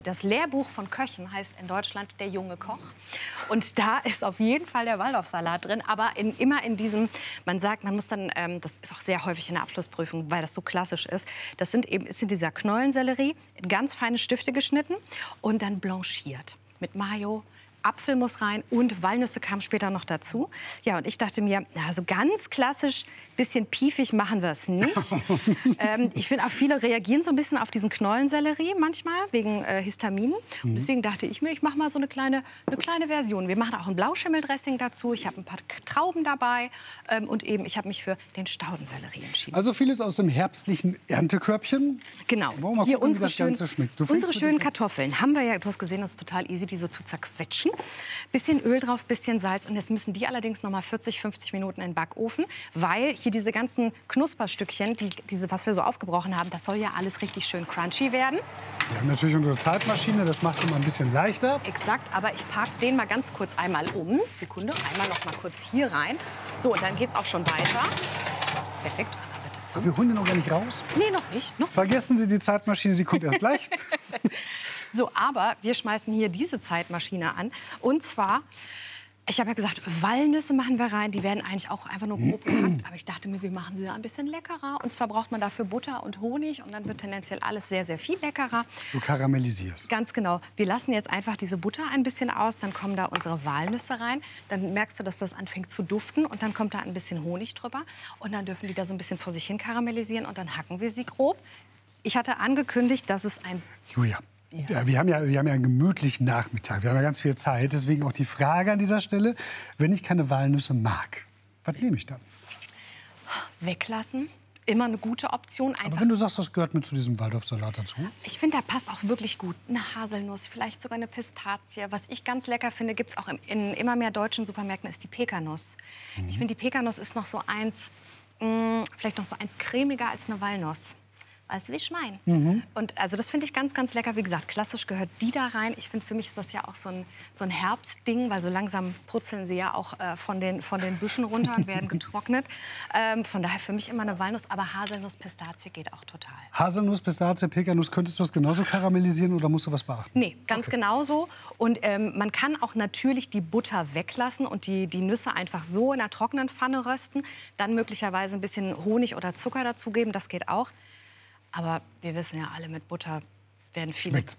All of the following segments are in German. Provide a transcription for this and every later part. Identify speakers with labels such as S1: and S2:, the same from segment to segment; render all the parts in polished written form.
S1: Das Lehrbuch von Köchen heißt in Deutschland Der junge Koch. Und da ist auf jeden Fall der Waldorfsalat drin. Aber immer in diesem, man sagt, man muss dann, das ist auch sehr häufig in der Abschlussprüfung, weil das so klassisch ist. Das sind eben, ist in dieser Knollensellerie in ganz feine Stifte geschnitten und dann blanchiert mit Mayo. Apfel muss rein und Walnüsse kamen später noch dazu. Ja, und ich dachte mir, ja, so ganz klassisch, bisschen piefig machen wir es nicht. Ich finde auch, viele reagieren so ein bisschen auf diesen Knollensellerie manchmal, wegen Histaminen. Und deswegen dachte ich mir, ich mache mal so eine kleine Version. Wir machen auch ein Blauschimmeldressing dazu. Ich habe ein paar Trauben dabei und eben, ich habe mich für den Staudensellerie entschieden.
S2: Also vieles aus dem herbstlichen Erntekörbchen.
S1: Genau.
S2: Hier
S1: gucken, unsere schönen Kartoffeln haben wir ja, du hast gesehen, das ist total easy, die so zu zerquetschen. Bisschen Öl drauf, bisschen Salz und jetzt müssen die allerdings noch mal 40, 50 Minuten in den Backofen, weil hier diese ganzen Knusperstückchen, was wir so aufgebrochen haben, das soll ja alles richtig schön crunchy werden.
S2: Wir haben natürlich unsere Zeitmaschine, das macht immer ein bisschen leichter.
S1: Exakt, aber ich parke den mal ganz kurz einmal um. Sekunde, einmal noch mal kurz hier rein. So, und dann geht's auch schon weiter. Perfekt.
S2: Aber wir holen den noch gar nicht raus?
S1: Nee, noch nicht.
S2: Vergessen Sie die Zeitmaschine, die kommt erst gleich.
S1: So, aber wir schmeißen hier diese Zeitmaschine an. Und zwar, ich habe ja gesagt, Walnüsse machen wir rein. Die werden eigentlich auch einfach nur grob gehackt. Aber ich dachte mir, wir machen sie ein bisschen leckerer. Und zwar braucht man dafür Butter und Honig. Und dann wird tendenziell alles sehr, sehr viel leckerer.
S2: Du karamellisierst.
S1: Ganz genau. Wir lassen jetzt einfach diese Butter ein bisschen aus. Dann kommen da unsere Walnüsse rein. Dann merkst du, dass das anfängt zu duften. Und dann kommt da ein bisschen Honig drüber. Und dann dürfen die da so ein bisschen vor sich hin karamellisieren. Und dann hacken wir sie grob. Ich hatte angekündigt, dass es ein...
S2: Julia. Ja, wir haben ja einen gemütlichen Nachmittag. Wir haben ja ganz viel Zeit. Deswegen auch die Frage an dieser Stelle, wenn ich keine Walnüsse mag, was nehme ich dann?
S1: Weglassen. Immer eine gute Option.
S2: Aber wenn du sagst, das gehört mit zu diesem Waldorfsalat dazu?
S1: Ich finde, da passt auch wirklich gut eine Haselnuss, vielleicht sogar eine Pistazie. Was ich ganz lecker finde, gibt es auch in immer mehr deutschen Supermärkten, ist die Pekanuss. Ich finde, die Pekanuss ist noch so vielleicht noch so eins cremiger als eine Walnuss. Weißt du, wie ich meine? Und also das finde ich ganz, ganz lecker. Wie gesagt, klassisch gehört die da rein. Ich finde, für mich ist das ja auch so ein Herbstding, weil so langsam purzeln sie ja auch von den Büschen runter und werden getrocknet. Von daher für mich immer eine Walnuss, aber Haselnuss, Pistazie geht auch total.
S2: Haselnuss, Pistazie, Pekanuss, könntest du das genauso karamellisieren oder musst du was beachten?
S1: Nee, ganz genauso. Und man kann auch natürlich die Butter weglassen und die Nüsse einfach so in einer trockenen Pfanne rösten. Dann möglicherweise ein bisschen Honig oder Zucker dazugeben, das geht auch. Aber wir wissen ja alle, mit Butter werden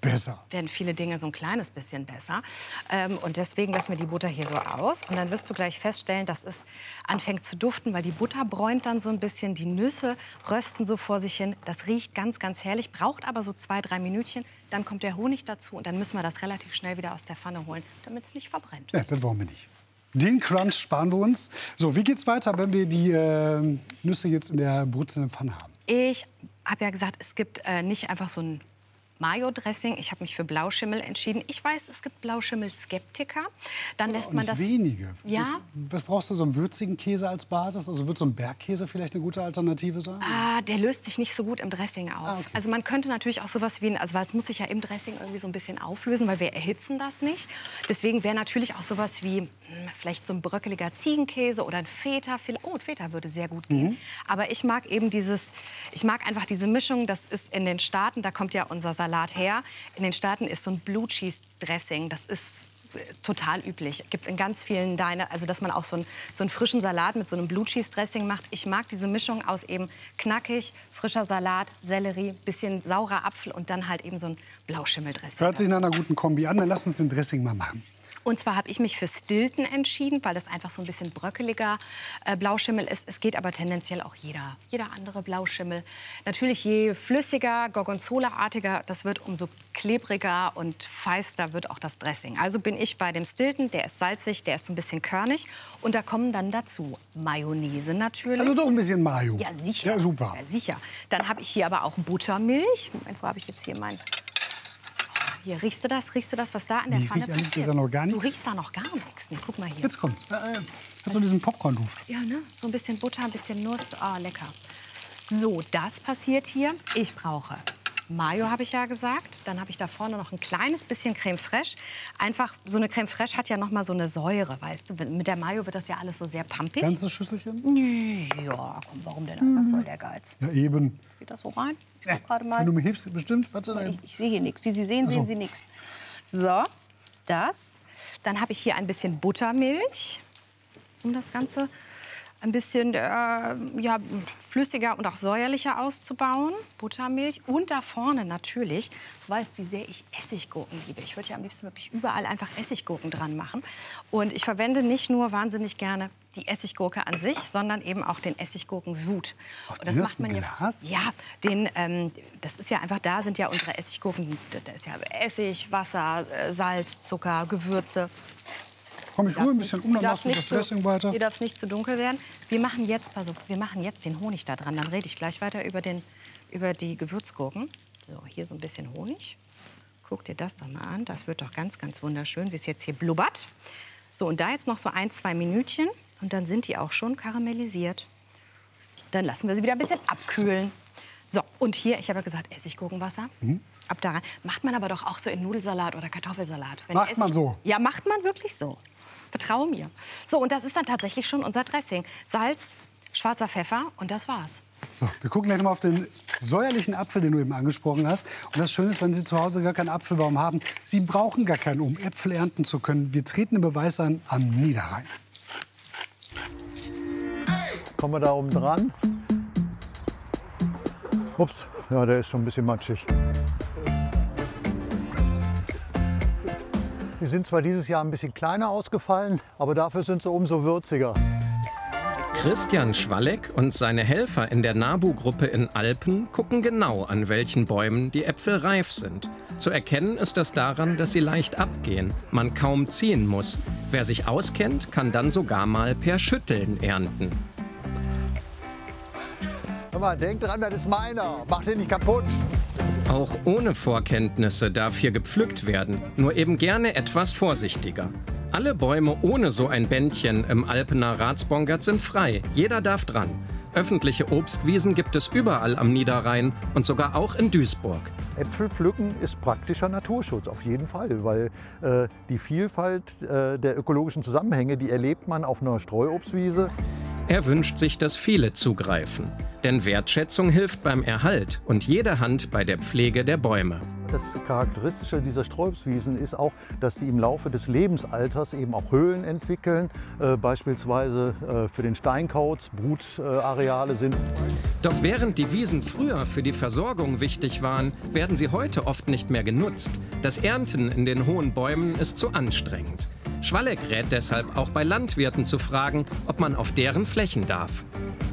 S1: viele Dinge so ein kleines bisschen besser. Und deswegen lassen wir die Butter hier so aus. Und dann wirst du gleich feststellen, dass es anfängt zu duften, weil die Butter bräunt dann so ein bisschen. Die Nüsse rösten so vor sich hin. Das riecht ganz, ganz herrlich, braucht aber so 2, 3 Minütchen. Dann kommt der Honig dazu und dann müssen wir das relativ schnell wieder aus der Pfanne holen, damit es nicht verbrennt.
S2: Ja, das wollen wir nicht. Den Crunch sparen wir uns. So, wie geht's weiter, wenn wir die Nüsse jetzt in der brutzelnden Pfanne haben?
S1: Ich habe ja gesagt, es gibt nicht einfach so ein Mayo-Dressing. Ich habe mich für Blauschimmel entschieden. Ich weiß, es gibt Blauschimmel-Skeptiker. Dann lässt man das...
S2: Wenige.
S1: Ja.
S2: Was brauchst du, so einen würzigen Käse als Basis? Also wird so ein Bergkäse vielleicht eine gute Alternative sein?
S1: Der löst sich nicht so gut im Dressing auf.
S2: Okay.
S1: Also man könnte natürlich auch sowas wie, weil es muss sich ja im Dressing irgendwie so ein bisschen auflösen, weil wir erhitzen das nicht. Deswegen wäre natürlich auch sowas wie vielleicht so ein bröckeliger Ziegenkäse oder ein Feta. Oh, ein Feta würde sehr gut gehen. Aber ich mag eben einfach diese Mischung. Das ist in den Staaten, da kommt ja unser Salat her. In den Staaten ist so ein Blue Cheese Dressing. Das ist total üblich. Gibt es in ganz vielen also dass man auch so einen frischen Salat mit so einem Blue Cheese Dressing macht. Ich mag diese Mischung aus eben knackig, frischer Salat, Sellerie, bisschen saurer Apfel und dann halt eben so ein Blauschimmeldressing.
S2: Hört sich nach einer guten Kombi an. Dann lass uns den Dressing mal machen.
S1: Und zwar habe ich mich für Stilton entschieden, weil das einfach so ein bisschen bröckeliger Blauschimmel ist. Es geht aber tendenziell auch jeder andere Blauschimmel. Natürlich, je flüssiger, Gorgonzola-artiger das wird, umso klebriger und feister wird auch das Dressing. Also bin ich bei dem Stilton, der ist salzig, der ist so ein bisschen körnig. Und da kommen dann dazu Mayonnaise natürlich.
S2: Also doch ein bisschen Mayo.
S1: Ja, sicher.
S2: Ja, super.
S1: Ja, sicher. Dann habe ich hier aber auch Buttermilch. Moment, wo habe ich jetzt hier mein... Hier, riechst du das, was da in der Pfanne passiert?
S2: Ist da noch gar
S1: Du
S2: nichts?
S1: riechst da noch gar nichts. Nee, guck mal hier.
S2: Jetzt kommt. Hat so diesen Popcorn-Duft.
S1: Ja, ne? So ein bisschen Butter, ein bisschen Nuss. Ah, lecker. So, das passiert hier. Ich brauche Mayo habe ich ja gesagt. Dann habe ich da vorne noch ein kleines bisschen Creme Fraiche. Einfach, so eine Creme Fraiche hat ja noch mal so eine Säure, weißt du. Mit der Mayo wird das ja alles so sehr pampig.
S2: Ganzes Schüsselchen?
S1: Ja, komm, warum denn? Was soll der Geiz?
S2: Ja, eben.
S1: Geht das so rein? Ich guck gerade mal.
S2: Wenn du mir hilfst, bestimmt.
S1: Ich sehe hier nichts. Wie Sie sehen, sehen Sie nichts. So, das. Dann habe ich hier ein bisschen Buttermilch, um das Ganze ein bisschen ja, flüssiger und auch säuerlicher auszubauen. Buttermilch. Und da vorne natürlich, du weißt, wie sehr ich Essiggurken liebe. Ich würde ja am liebsten wirklich überall einfach Essiggurken dran machen. Und ich verwende nicht nur wahnsinnig gerne die Essiggurke an sich, sondern eben auch den Essiggurkensud. Und das macht man ja, das ist ja einfach, da sind ja unsere Essiggurken, da ist ja Essig, Wasser, Salz, Zucker, Gewürze.
S2: Komm, ich rühre ein bisschen um, dann machst du das Dressing weiter.
S1: Hier darf es nicht zu dunkel werden. Wir machen jetzt den Honig da dran. Dann rede ich gleich weiter über die Gewürzgurken. So, hier so ein bisschen Honig. Guck dir das doch mal an. Das wird doch ganz, ganz wunderschön, wie es jetzt hier blubbert. So, und da jetzt noch so 1-2 Minütchen. Und dann sind die auch schon karamellisiert. Dann lassen wir sie wieder ein bisschen abkühlen. So, und hier, ich habe ja gesagt, Essiggurkenwasser. Ab da rein. Macht man aber doch auch so in Nudelsalat oder Kartoffelsalat.
S2: Macht man so?
S1: Ja, macht man wirklich so. Vertraue mir. So, und das ist dann tatsächlich schon unser Dressing. Salz, schwarzer Pfeffer und das war's.
S2: So, wir gucken gleich noch mal auf den säuerlichen Apfel, den du eben angesprochen hast. Und das Schöne ist, wenn Sie zu Hause gar keinen Apfelbaum haben, Sie brauchen gar keinen, um Äpfel ernten zu können. Wir treten den Beweis an am Niederrhein.
S3: Kommen wir da oben dran? Ups, ja, der ist schon ein bisschen matschig. Die sind zwar dieses Jahr ein bisschen kleiner ausgefallen, aber dafür sind sie umso würziger.
S4: Christian Schwalleck und seine Helfer in der NABU-Gruppe in Alpen gucken genau, an welchen Bäumen die Äpfel reif sind. Zu erkennen ist das daran, dass sie leicht abgehen, man kaum ziehen muss. Wer sich auskennt, kann dann sogar mal per Schütteln ernten.
S3: Hör mal, denk dran, das ist meiner. Mach den nicht kaputt.
S4: Auch ohne Vorkenntnisse darf hier gepflückt werden, nur eben gerne etwas vorsichtiger. Alle Bäume ohne so ein Bändchen im Alpener Ratsbongert sind frei. Jeder darf dran. Öffentliche Obstwiesen gibt es überall am Niederrhein und sogar auch in Duisburg.
S3: Äpfel pflücken ist praktischer Naturschutz, auf jeden Fall. Weil die Vielfalt der ökologischen Zusammenhänge, die erlebt man auf einer Streuobstwiese.
S4: Er wünscht sich, dass viele zugreifen. Denn Wertschätzung hilft beim Erhalt und jede Hand bei der Pflege der Bäume.
S3: Das Charakteristische dieser Streuobstwiesen ist auch, dass die im Laufe des Lebensalters eben auch Höhlen entwickeln, beispielsweise für den Steinkauz Brutareale sind.
S4: Doch während die Wiesen früher für die Versorgung wichtig waren, werden sie heute oft nicht mehr genutzt. Das Ernten in den hohen Bäumen ist zu anstrengend. Schwalleck rät deshalb auch bei Landwirten zu fragen, ob man auf deren Flächen darf.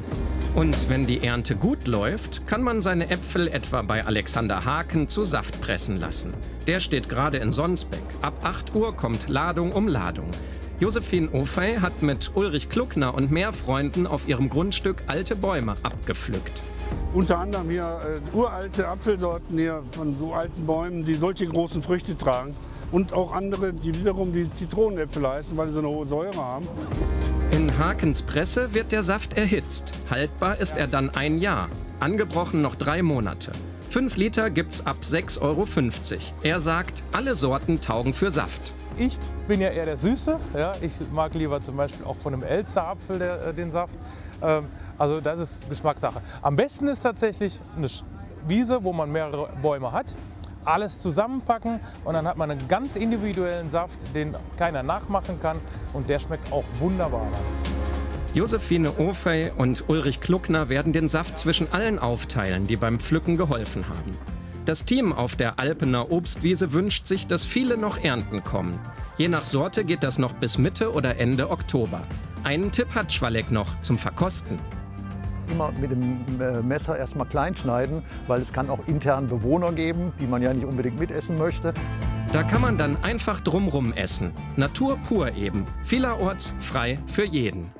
S4: Und wenn die Ernte gut läuft, kann man seine Äpfel etwa bei Alexander Haken zu Saft pressen lassen. Der steht gerade in Sonsbeck. Ab 8 Uhr kommt Ladung um Ladung. Josephine Ofey hat mit Ulrich Kluckner und mehr Freunden auf ihrem Grundstück alte Bäume abgepflückt.
S5: Unter anderem hier uralte Apfelsorten hier von so alten Bäumen, die solche großen Früchte tragen. Und auch andere, die wiederum die Zitronenäpfel heißen, weil sie so eine hohe Säure haben.
S4: In Hakens Presse wird der Saft erhitzt. Haltbar ist er dann 1 Jahr. Angebrochen noch 3 Monate. 5 Liter gibt's ab 6,50 €. Er sagt, alle Sorten taugen für Saft.
S6: Ich bin ja eher der Süße. Ja? Ich mag lieber zum Beispiel auch von einem Elsterapfel den Saft. Also das ist Geschmackssache. Am besten ist tatsächlich eine Wiese, wo man mehrere Bäume hat. Alles zusammenpacken und dann hat man einen ganz individuellen Saft, den keiner nachmachen kann und der schmeckt auch wunderbar.
S4: Josephine Ofey und Ulrich Kluckner werden den Saft zwischen allen aufteilen, die beim Pflücken geholfen haben. Das Team auf der Alpener Obstwiese wünscht sich, dass viele noch ernten kommen. Je nach Sorte geht das noch bis Mitte oder Ende Oktober. Einen Tipp hat Schwalleck noch zum Verkosten.
S3: Immer mit dem Messer erstmal klein schneiden, weil es kann auch intern Bewohner geben, die man ja nicht unbedingt mitessen möchte.
S4: Da kann man dann einfach drumrum essen. Natur pur eben. Vielerorts frei für jeden.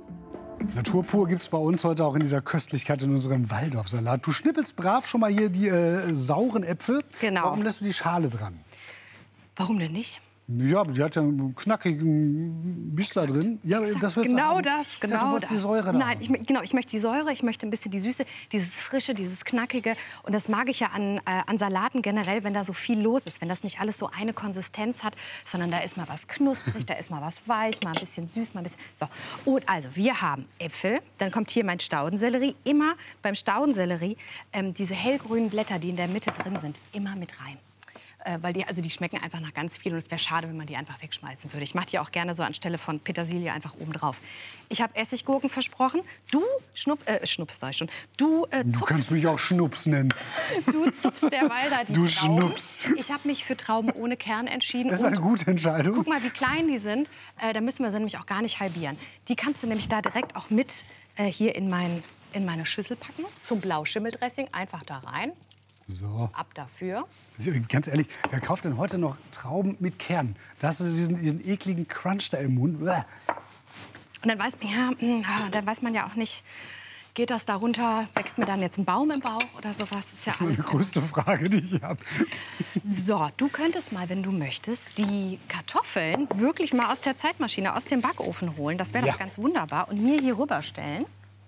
S2: Natur pur gibt es bei uns heute auch in dieser Köstlichkeit in unserem Waldorfsalat. Du schnippelst brav schon mal hier die sauren Äpfel.
S1: Genau.
S2: Warum lässt du die Schale dran?
S1: Warum denn nicht?
S2: Ja, aber die hat ja einen knackigen Bissler drin. Ja, das wird's
S1: Genau
S2: haben.
S1: das,
S2: Ich dachte,
S1: genau
S2: du wolltest
S1: das.
S2: die Säure da
S1: Nein,
S2: haben.
S1: ich möchte die Säure, ich möchte ein bisschen die Süße, dieses Frische, dieses Knackige. Und das mag ich ja an Salaten generell, wenn da so viel los ist. Wenn das nicht alles so eine Konsistenz hat, sondern da ist mal was knusprig, da ist mal was weich, mal ein bisschen süß, mal ein bisschen... So, und also, wir haben Äpfel, dann kommt hier mein Staudensellerie. Immer beim Staudensellerie diese hellgrünen Blätter, die in der Mitte drin sind, immer mit rein. Weil die schmecken einfach nach ganz viel und es wäre schade, wenn man die einfach wegschmeißen würde. Ich mache die auch gerne so anstelle von Petersilie einfach oben drauf. Ich habe Essiggurken versprochen. Du schnuppst da schon. Du
S2: kannst mich auch Schnups nennen.
S1: Du zupfst derweil da die
S2: Du
S1: Trauben.
S2: Schnups.
S1: Ich habe mich für Trauben ohne Kern entschieden.
S2: Das ist eine gute Entscheidung.
S1: Guck mal, wie klein die sind. Da müssen wir sie nämlich auch gar nicht halbieren. Die kannst du nämlich da direkt auch mit hier in meine Schüssel packen. Zum Blauschimmeldressing einfach da rein.
S2: So.
S1: Ab dafür.
S2: Ganz ehrlich, wer kauft denn heute noch Trauben mit Kern? Da hast du diesen ekligen Crunch da im Mund. Bäh.
S1: Und dann dann weiß man ja auch nicht, geht das da runter, wächst mir dann jetzt ein Baum im Bauch oder sowas? Das ist ja
S2: Das ist
S1: alles.
S2: die größte Frage, die ich habe.
S1: So, du könntest mal, wenn du möchtest, die Kartoffeln wirklich mal aus der Zeitmaschine, aus dem Backofen holen. Das wäre
S2: Ja.
S1: doch ganz wunderbar. Und mir hier rüberstellen.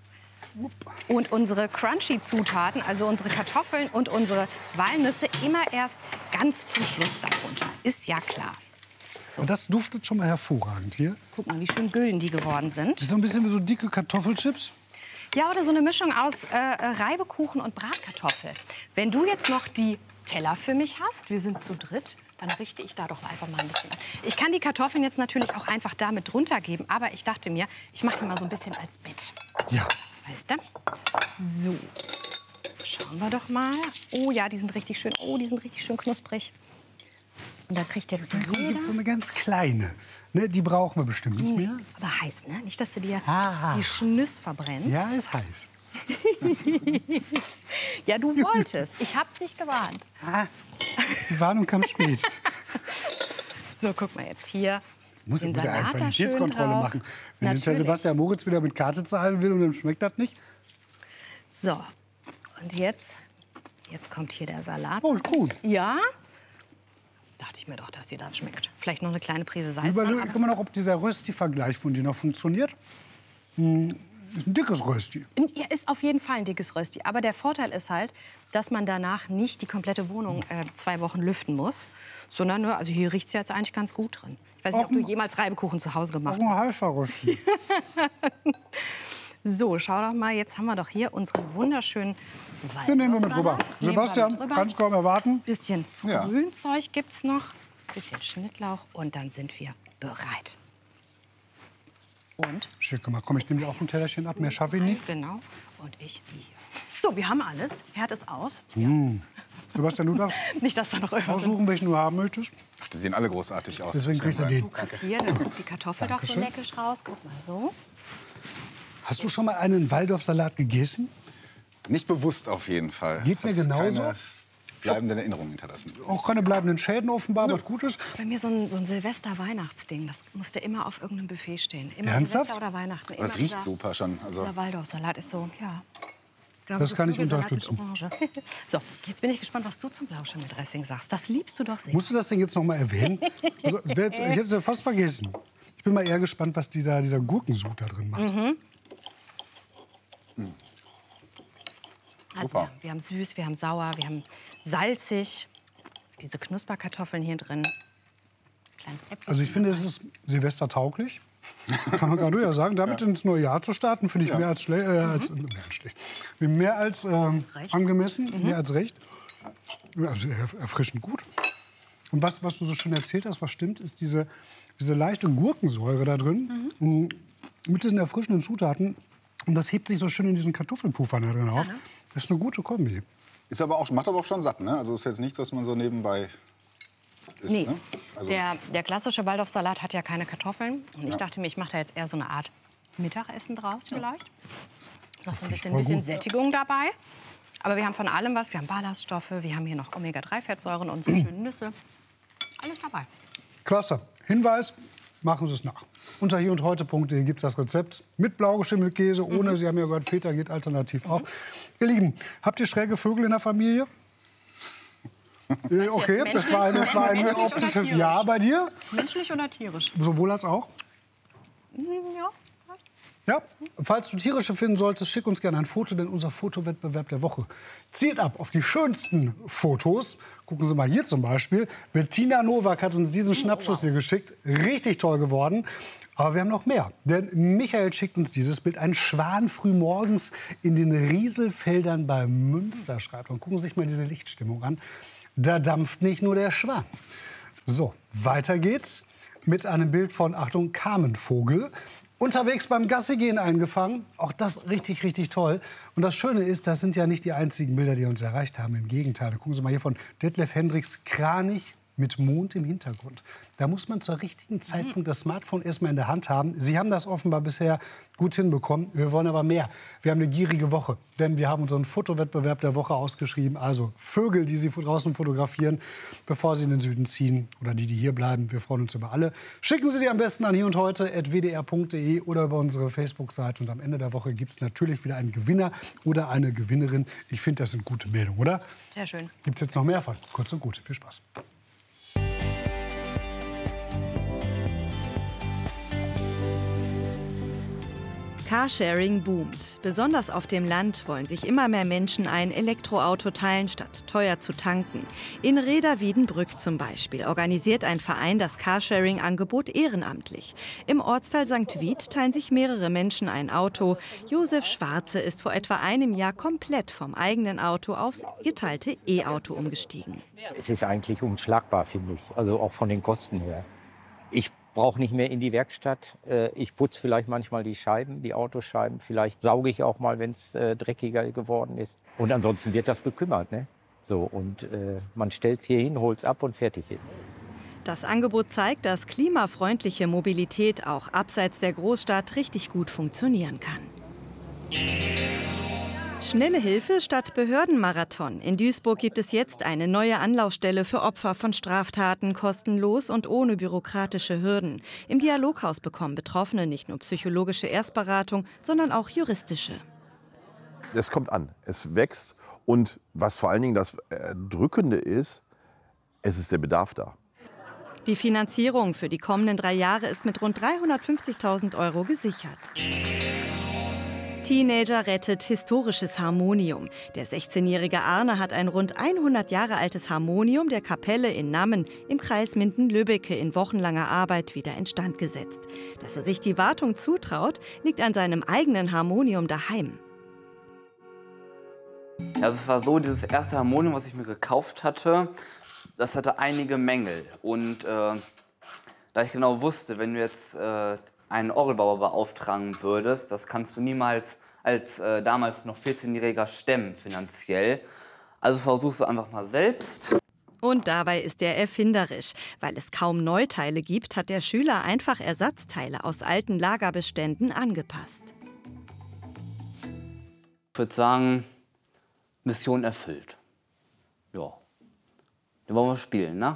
S1: Und unsere Crunchy-Zutaten, also unsere Kartoffeln und unsere Walnüsse, immer erst ganz zum Schluss darunter. Ist ja klar.
S2: Und das duftet schon mal hervorragend hier.
S1: Guck mal, wie schön gülden die geworden sind.
S2: Das ist so ein bisschen wie so dicke Kartoffelchips.
S1: Ja, oder so eine Mischung aus Reibekuchen und Bratkartoffel. Wenn du jetzt noch die Teller für mich hast, wir sind zu dritt, dann richte ich da doch einfach mal ein bisschen an. Ich kann die Kartoffeln jetzt natürlich auch einfach damit drunter geben, aber ich dachte mir, ich mache die mal so ein bisschen als Bett.
S2: Ja.
S1: Weißt du? So, schauen wir doch mal. Oh ja, die sind richtig schön. Oh, die sind richtig schön knusprig. Und da kriegt jetzt
S2: Hier gibt
S1: jeder...
S2: es so eine ganz kleine. Ne, die brauchen wir bestimmt nicht mehr.
S1: Aber heiß, ne? Nicht, dass du dir
S2: Ah.
S1: die Schnüss verbrennst.
S2: Ja, ist heiß.
S1: Ja, du wolltest. Ich hab dich gewarnt.
S2: Ah, die Warnung kam spät.
S1: So, guck mal jetzt hier.
S2: Muss
S1: den
S2: ja eine
S1: Salat da schön
S2: Qualitätskontrolle
S1: drauf.
S2: machen. Wenn jetzt Herr
S1: Natürlich.
S2: Sebastian Moritz wieder mit Karte zahlen will und dann schmeckt das nicht.
S1: So, und jetzt kommt hier der Salat.
S2: Oh, ist gut.
S1: Ja? Dachte ich mir doch, dass dir das schmeckt. Vielleicht noch eine kleine Prise Salz.
S2: Überlege
S1: noch,
S2: immer noch, ob dieser Rösti-Vergleich von dir noch funktioniert. Ist ein dickes Rösti.
S1: Ja, ist auf jeden Fall ein dickes Rösti. Aber der Vorteil ist halt, dass man danach nicht die komplette Wohnung 2 Wochen lüften muss. Sondern, also hier riecht es jetzt eigentlich ganz gut drin. Ich weiß nicht, ob du jemals Reibekuchen zu Hause gemacht
S2: Auch ein
S1: hast.
S2: heißer Rösti.
S1: So, schau doch mal, jetzt haben wir doch hier unsere wunderschönen
S2: Den nehmen wir mit rüber. Sebastian, kannst kaum erwarten.
S1: Bisschen
S3: Ja.
S1: Grünzeug gibt's noch, bisschen Schnittlauch und dann sind wir bereit. Und?
S2: Schick mal, komm, ich nehme dir auch ein Tellerchen ab. Mehr schaffe ich nicht.
S1: Genau. Und ich hier. So, wir haben alles. Herd ist aus.
S2: Sebastian, du darfst
S1: Nicht, dass da noch irgendwas
S2: aussuchen, welchen du haben möchtest.
S7: Ach, die sehen alle großartig aus.
S2: Deswegen kriegst du den.
S1: ist hier. Dann kommt die Kartoffel doch so
S2: Dankeschön.
S1: lecker raus. Guck mal so.
S2: Hast du schon mal einen Waldorfsalat gegessen?
S7: Nicht bewusst auf jeden Fall.
S2: Geht mir
S7: Hat
S2: genauso.
S7: keine bleibenden Erinnerungen hinterlassen.
S2: Auch keine bleibenden Schäden offenbar, was Gutes.
S1: Das ist bei mir so ein Silvester-Weihnachtsding. Das musste immer auf irgendeinem Buffet stehen. Immer
S2: Ernsthaft?
S1: Silvester oder Weihnachten.
S7: Aber es
S1: Immer
S7: riecht
S1: dieser-
S7: super schon. Also,
S1: Dieser Waldorfsalat ist so, ja. Genau,
S2: Das
S1: wie
S2: kann ich
S1: Geflügelsalat mit
S2: unterstützen.
S1: Orange. So, jetzt bin ich gespannt, was du zum Blauschimmeldressing sagst. Das liebst du doch sehr.
S2: Musst du das denn jetzt noch mal erwähnen? Also, ich hätte es ja fast vergessen. Ich bin mal eher gespannt, was dieser Gurkensud da drin macht.
S1: Also
S7: Super.
S1: wir haben süß, wir haben sauer, wir haben salzig. Diese Knusperkartoffeln hier drin. Kleines Äpfelchen.
S2: Also ich finde, es ist silvestertauglich. Kann man gerade ja sagen. Damit ins neue Jahr zu starten, finde ich mehr als schlecht. Mehr als angemessen, mehr als recht. Also erfrischend gut. Und was du so schön erzählt hast, was stimmt, ist diese leichte Gurkensäure da drin. Mit diesen erfrischenden Zutaten. Und das hebt sich so schön in diesen Kartoffelpuffern da drin auf. Das ist eine gute Kombi.
S7: ist aber auch, macht aber auch schon satt, ne? Also ist jetzt nichts, was man so nebenbei isst,
S1: Nee,
S7: ne? Also,
S1: der klassische Waldorfsalat hat ja keine Kartoffeln. Und ich dachte mir, ich mache da jetzt eher so eine Art Mittagessen draus vielleicht. Noch so ein bisschen Sättigung dabei. Aber wir haben von allem was. Wir haben Ballaststoffe, wir haben hier noch Omega-3-Fettsäuren und so schöne Nüsse. Alles dabei.
S2: Klasse. Hinweis, machen Sie es nach. Unter hierundheute.de gibt es das Rezept mit blau geschimmeltem Käse, ohne, Sie haben ja gehört, Feta geht alternativ auch. Ihr Lieben, habt ihr schräge Vögel in der Familie? Okay, das war ein optisches Ja bei dir.
S1: Menschlich oder tierisch?
S2: Sowohl als auch.
S1: Ja.
S2: Ja, falls du tierische finden solltest, schick uns gerne ein Foto, denn unser Fotowettbewerb der Woche zielt ab auf die schönsten Fotos. Gucken Sie mal hier zum Beispiel. Bettina Nowak hat uns diesen Schnappschuss hier geschickt. Richtig toll geworden. Aber wir haben noch mehr. Denn Michael schickt uns dieses Bild. Ein Schwan frühmorgens in den Rieselfeldern bei Münster, schreibt. Und gucken Sie sich mal diese Lichtstimmung an. Da dampft nicht nur der Schwan. So, weiter geht's mit einem Bild von, Achtung, Kamenvogel. Unterwegs beim Gassigehen eingefangen. Auch das richtig, richtig toll. Und das Schöne ist, das sind ja nicht die einzigen Bilder, die uns erreicht haben. Im Gegenteil. Gucken Sie mal hier von Detlef Hendricks, Kranich mit Mond im Hintergrund. Da muss man zur richtigen Zeitpunkt das Smartphone erstmal in der Hand haben. Sie haben das offenbar bisher gut hinbekommen. Wir wollen aber mehr. Wir haben eine gierige Woche, denn wir haben unseren Fotowettbewerb der Woche ausgeschrieben. Also Vögel, die Sie draußen fotografieren, bevor Sie in den Süden ziehen oder die hier bleiben. Wir freuen uns über alle. Schicken Sie die am besten an hierundheute@wdr.de oder über unsere Facebook-Seite. Und am Ende der Woche gibt es natürlich wieder einen Gewinner oder eine Gewinnerin. Ich finde, das sind gute Meldungen, oder?
S1: Sehr schön.
S2: Gibt es jetzt noch mehr von? Kurz und gut. Viel Spaß.
S8: Carsharing boomt. Besonders auf dem Land wollen sich immer mehr Menschen ein Elektroauto teilen, statt teuer zu tanken. In Reda-Wiedenbrück zum Beispiel organisiert ein Verein das Carsharing-Angebot ehrenamtlich. Im Ortsteil St. Wied teilen sich mehrere Menschen ein Auto. Josef Schwarze ist vor etwa einem Jahr komplett vom eigenen Auto aufs geteilte E-Auto umgestiegen.
S9: Es ist eigentlich unschlagbar, finde ich, also auch von den Kosten her. Ich brauche nicht mehr in die Werkstatt. Ich putze vielleicht manchmal die Scheiben, die Autoscheiben. Vielleicht sauge ich auch mal, wenn es dreckiger geworden ist. Und ansonsten wird das gekümmert, ne? So, und man stellt es hier hin, holt es ab und fertig ist.
S8: Das Angebot zeigt, dass klimafreundliche Mobilität auch abseits der Großstadt richtig gut funktionieren kann. Schnelle Hilfe statt Behördenmarathon. In Duisburg gibt es jetzt eine neue Anlaufstelle für Opfer von Straftaten, kostenlos und ohne bürokratische Hürden. Im Dialoghaus bekommen Betroffene nicht nur psychologische Erstberatung, sondern auch juristische.
S10: Es kommt an, es wächst und was vor allen Dingen das Drückende ist, es ist der Bedarf da.
S8: Die Finanzierung für die kommenden 3 Jahre ist mit rund 350.000 € gesichert. Teenager rettet historisches Harmonium. Der 16-jährige Arne hat ein rund 100 Jahre altes Harmonium der Kapelle in Nammen im Kreis Minden-Lübbecke in wochenlanger Arbeit wieder instand gesetzt. Dass er sich die Wartung zutraut, liegt an seinem eigenen Harmonium daheim.
S11: Also es war so, dieses erste Harmonium, was ich mir gekauft hatte, das hatte einige Mängel. Und da ich genau wusste, wenn du jetzt einen Orgelbauer beauftragen würdest, das kannst du niemals als damals noch 14-Jähriger stemmen finanziell. Also versuchst du einfach mal selbst.
S8: Und dabei ist er erfinderisch. Weil es kaum Neuteile gibt, hat der Schüler einfach Ersatzteile aus alten Lagerbeständen angepasst.
S11: Ich würde sagen, Mission erfüllt. Ja, dann wollen wir spielen, ne?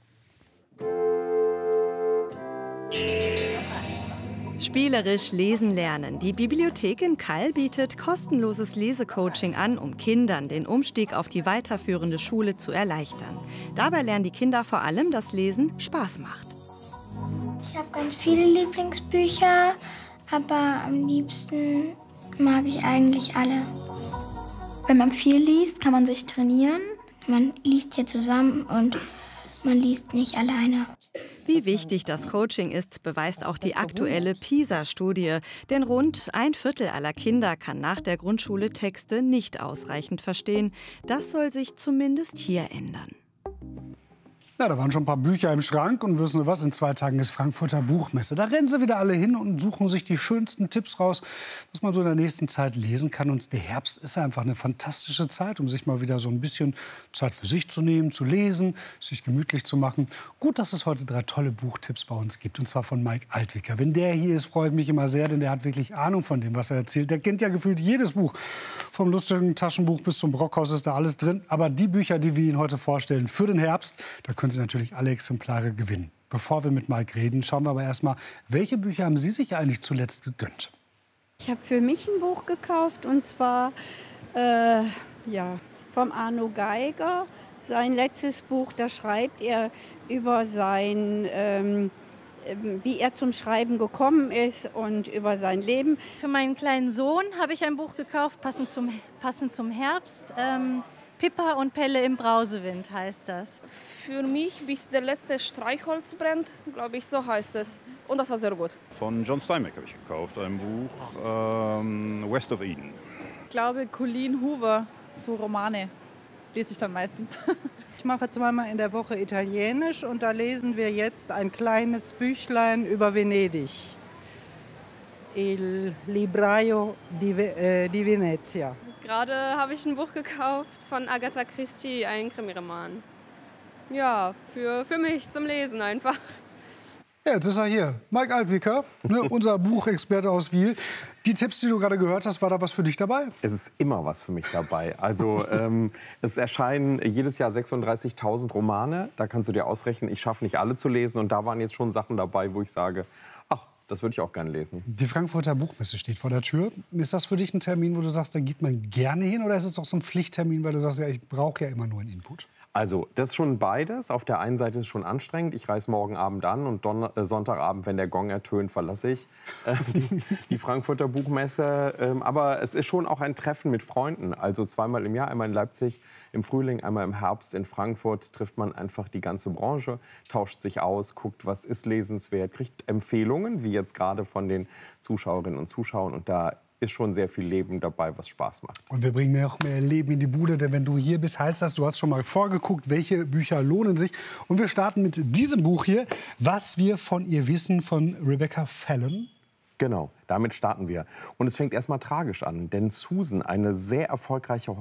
S8: Spielerisch lesen lernen. Die Bibliothek in Kall bietet kostenloses Lesecoaching an, um Kindern den Umstieg auf die weiterführende Schule zu erleichtern. Dabei lernen die Kinder vor allem, dass Lesen Spaß macht.
S12: Ich habe ganz viele Lieblingsbücher, aber am liebsten mag ich eigentlich alle. Wenn man viel liest, kann man sich trainieren. Man liest hier zusammen und man liest nicht alleine.
S8: Wie wichtig das Coaching ist, beweist auch die aktuelle PISA-Studie. Denn rund 1/4 aller Kinder kann nach der Grundschule Texte nicht ausreichend verstehen. Das soll sich zumindest hier ändern.
S2: Ja, da waren schon ein paar Bücher im Schrank und wissen Sie was, in 2 Tagen ist Frankfurter Buchmesse. Da rennen sie wieder alle hin und suchen sich die schönsten Tipps raus, was man so in der nächsten Zeit lesen kann. Und der Herbst ist einfach eine fantastische Zeit, um sich mal wieder so ein bisschen Zeit für sich zu nehmen, zu lesen, sich gemütlich zu machen. Gut, dass es heute 3 tolle Buchtipps bei uns gibt, und zwar von Mike Altwicker. Wenn der hier ist, freue ich mich immer sehr, denn der hat wirklich Ahnung von dem, was er erzählt. Der kennt ja gefühlt jedes Buch. Vom lustigen Taschenbuch bis zum Brockhaus ist da alles drin. Aber die Bücher, die wir Ihnen heute vorstellen für den Herbst, da können Sie natürlich alle Exemplare gewinnen. Bevor wir mit Mike reden, schauen wir aber erst mal, welche Bücher haben Sie sich eigentlich zuletzt gegönnt?
S13: Ich habe für mich ein Buch gekauft, und zwar vom Arno Geiger, Sein letztes Buch, da schreibt er über wie er zum Schreiben gekommen ist und über sein Leben.
S14: Für meinen kleinen Sohn habe ich ein Buch gekauft, passend zum Herbst. Pippa und Pelle im Brausewind heißt das.
S15: Für mich, bis der letzte Streichholz brennt, glaube ich, so heißt es. Und das war sehr gut.
S16: Von John Steinbeck habe ich gekauft, ein Buch West of Eden.
S17: Ich glaube, Colleen Hoover, so Romane, lese ich dann meistens.
S18: Ich mache zweimal in der Woche Italienisch und da lesen wir jetzt ein kleines Büchlein über Venedig. Il Libraio di Venezia.
S19: Gerade habe ich ein Buch gekauft von Agatha Christie, ein Krimiroman. Ja, für mich zum Lesen einfach.
S2: Ja, jetzt ist er hier. Mike Altwicker, ne, unser Buchexperte aus Wiel. Die Tipps, die du gerade gehört hast, war da was für dich dabei?
S20: Es ist immer was für mich dabei. Also es erscheinen jedes Jahr 36.000 Romane. Da kannst du dir ausrechnen, ich schaffe nicht alle zu lesen. Und da waren jetzt schon Sachen dabei, wo ich sage, ach, das würde ich auch gerne lesen.
S2: Die Frankfurter Buchmesse steht vor der Tür. Ist das für dich ein Termin, wo du sagst, da geht man gerne hin? Oder ist es doch so ein Pflichttermin, weil du sagst, ja, ich brauche ja immer nur einen Input?
S20: Also, das ist schon beides. Auf der einen Seite ist es schon anstrengend. Ich reise morgen Abend an und Sonntagabend, wenn der Gong ertönt, verlasse ich die Frankfurter Buchmesse. Aber es ist schon auch ein Treffen mit Freunden. Also zweimal im Jahr, einmal in Leipzig im Frühling, einmal im Herbst in Frankfurt, trifft man einfach die ganze Branche, tauscht sich aus, guckt, was ist lesenswert, kriegt Empfehlungen, wie jetzt gerade von den Zuschauerinnen und Zuschauern. Und da ist schon sehr viel Leben dabei, was Spaß macht.
S2: Und wir bringen auch mehr Leben in die Bude, denn wenn du hier bist, heißt das, du hast schon mal vorgeguckt, welche Bücher lohnen sich. Und wir starten mit diesem Buch hier, Was wir von ihr wissen, von Rebecca Fallon.
S20: Genau, damit starten wir. Und es fängt erstmal tragisch an, denn Susan, eine sehr erfolgreiche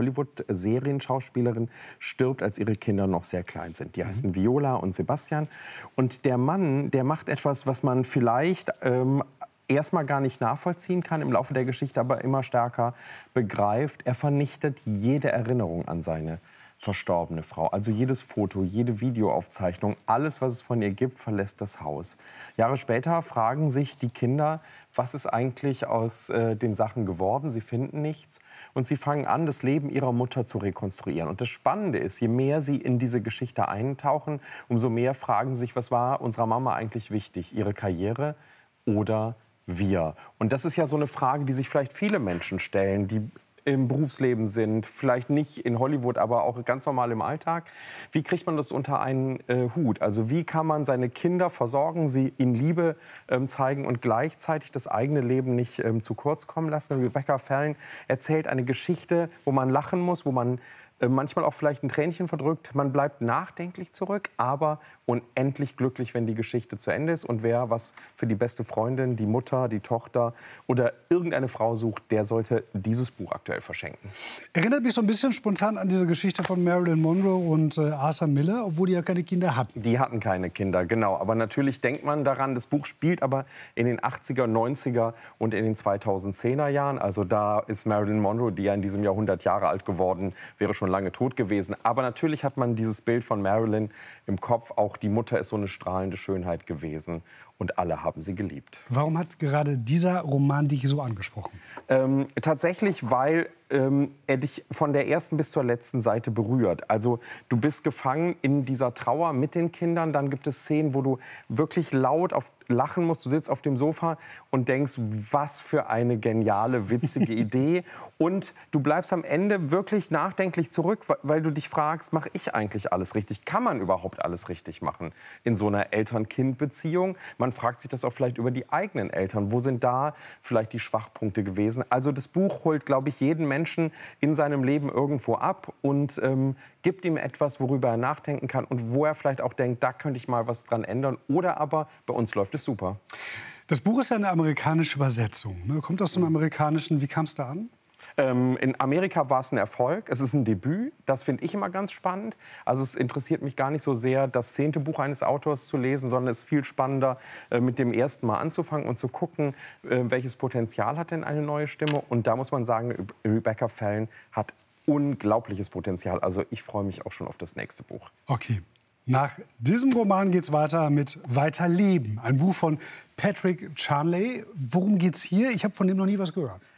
S20: Hollywood-Serienschauspielerin, stirbt, als ihre Kinder noch sehr klein sind. Die heißen Viola und Sebastian. Und der Mann, der macht etwas, was man vielleicht erstmal gar nicht nachvollziehen kann, im Laufe der Geschichte aber immer stärker begreift. Er vernichtet jede Erinnerung an seine verstorbene Frau. Also jedes Foto, jede Videoaufzeichnung, alles, was es von ihr gibt, verlässt das Haus. Jahre später fragen sich die Kinder, was ist eigentlich aus den Sachen geworden? Sie finden nichts und sie fangen an, das Leben ihrer Mutter zu rekonstruieren. Und das Spannende ist, je mehr sie in diese Geschichte eintauchen, umso mehr fragen sie sich, was war unserer Mama eigentlich wichtig? Ihre Karriere oder wir? Und das ist ja so eine Frage, die sich vielleicht viele Menschen stellen, die im Berufsleben sind, vielleicht nicht in Hollywood, aber auch ganz normal im Alltag. Wie kriegt man das unter einen Hut? Also wie kann man seine Kinder versorgen, sie ihnen Liebe zeigen und gleichzeitig das eigene Leben nicht zu kurz kommen lassen? Rebecca Fallon erzählt eine Geschichte, wo man lachen muss, wo man manchmal auch vielleicht ein Tränchen verdrückt. Man bleibt nachdenklich zurück, aber unendlich glücklich, wenn die Geschichte zu Ende ist. Und wer was für die beste Freundin, die Mutter, die Tochter oder irgendeine Frau sucht, der sollte dieses Buch aktuell verschenken.
S2: Erinnert mich so ein bisschen spontan an diese Geschichte von Marilyn Monroe und Arthur Miller, obwohl die ja keine Kinder hatten.
S20: Die hatten keine Kinder, genau. Aber natürlich denkt man daran, das Buch spielt aber in den 80er, 90er und in den 2010er Jahren. Also da ist Marilyn Monroe, die ja in diesem Jahr 100 Jahre alt geworden, wäre schon lange tot gewesen. Aber natürlich hat man dieses Bild von Marilyn im Kopf. Auch die Mutter ist so eine strahlende Schönheit gewesen. Und alle haben sie geliebt.
S2: Warum hat gerade dieser Roman dich so angesprochen?
S20: Tatsächlich, weil er dich von der ersten bis zur letzten Seite berührt. Also du bist gefangen in dieser Trauer mit den Kindern. Dann gibt es Szenen, wo du wirklich laut lachen musst. Du sitzt auf dem Sofa und denkst, was für eine geniale, witzige Idee. Und du bleibst am Ende wirklich nachdenklich zurück, weil du dich fragst, mache ich eigentlich alles richtig? Kann man überhaupt alles richtig machen in so einer Eltern-Kind-Beziehung? Man fragt sich das auch vielleicht über die eigenen Eltern. Wo sind da vielleicht die Schwachpunkte gewesen? Also das Buch holt, glaube ich, jeden Menschen in seinem Leben irgendwo ab und gibt ihm etwas, worüber er nachdenken kann und wo er vielleicht auch denkt, da könnte ich mal was dran ändern. Oder aber, bei uns läuft es super.
S2: Das Buch ist ja eine amerikanische Übersetzung, ne? Kommt aus dem Amerikanischen. Wie kam es da an?
S20: In Amerika war es ein Erfolg. Es ist ein Debüt. Das finde ich immer ganz spannend. Also es interessiert mich gar nicht so sehr, das 10. Buch eines Autors zu lesen, sondern es ist viel spannender, mit dem ersten Mal anzufangen und zu gucken, welches Potenzial hat denn eine neue Stimme. Und da muss man sagen, Rebecca Fallon hat unglaubliches Potenzial. Also ich freue mich auch schon auf das nächste Buch.
S2: Okay. Nach diesem Roman geht es weiter mit Weiterleben. Ein Buch von Patrick Charnley. Worum geht's hier? Ich habe von dem noch nie was gehört.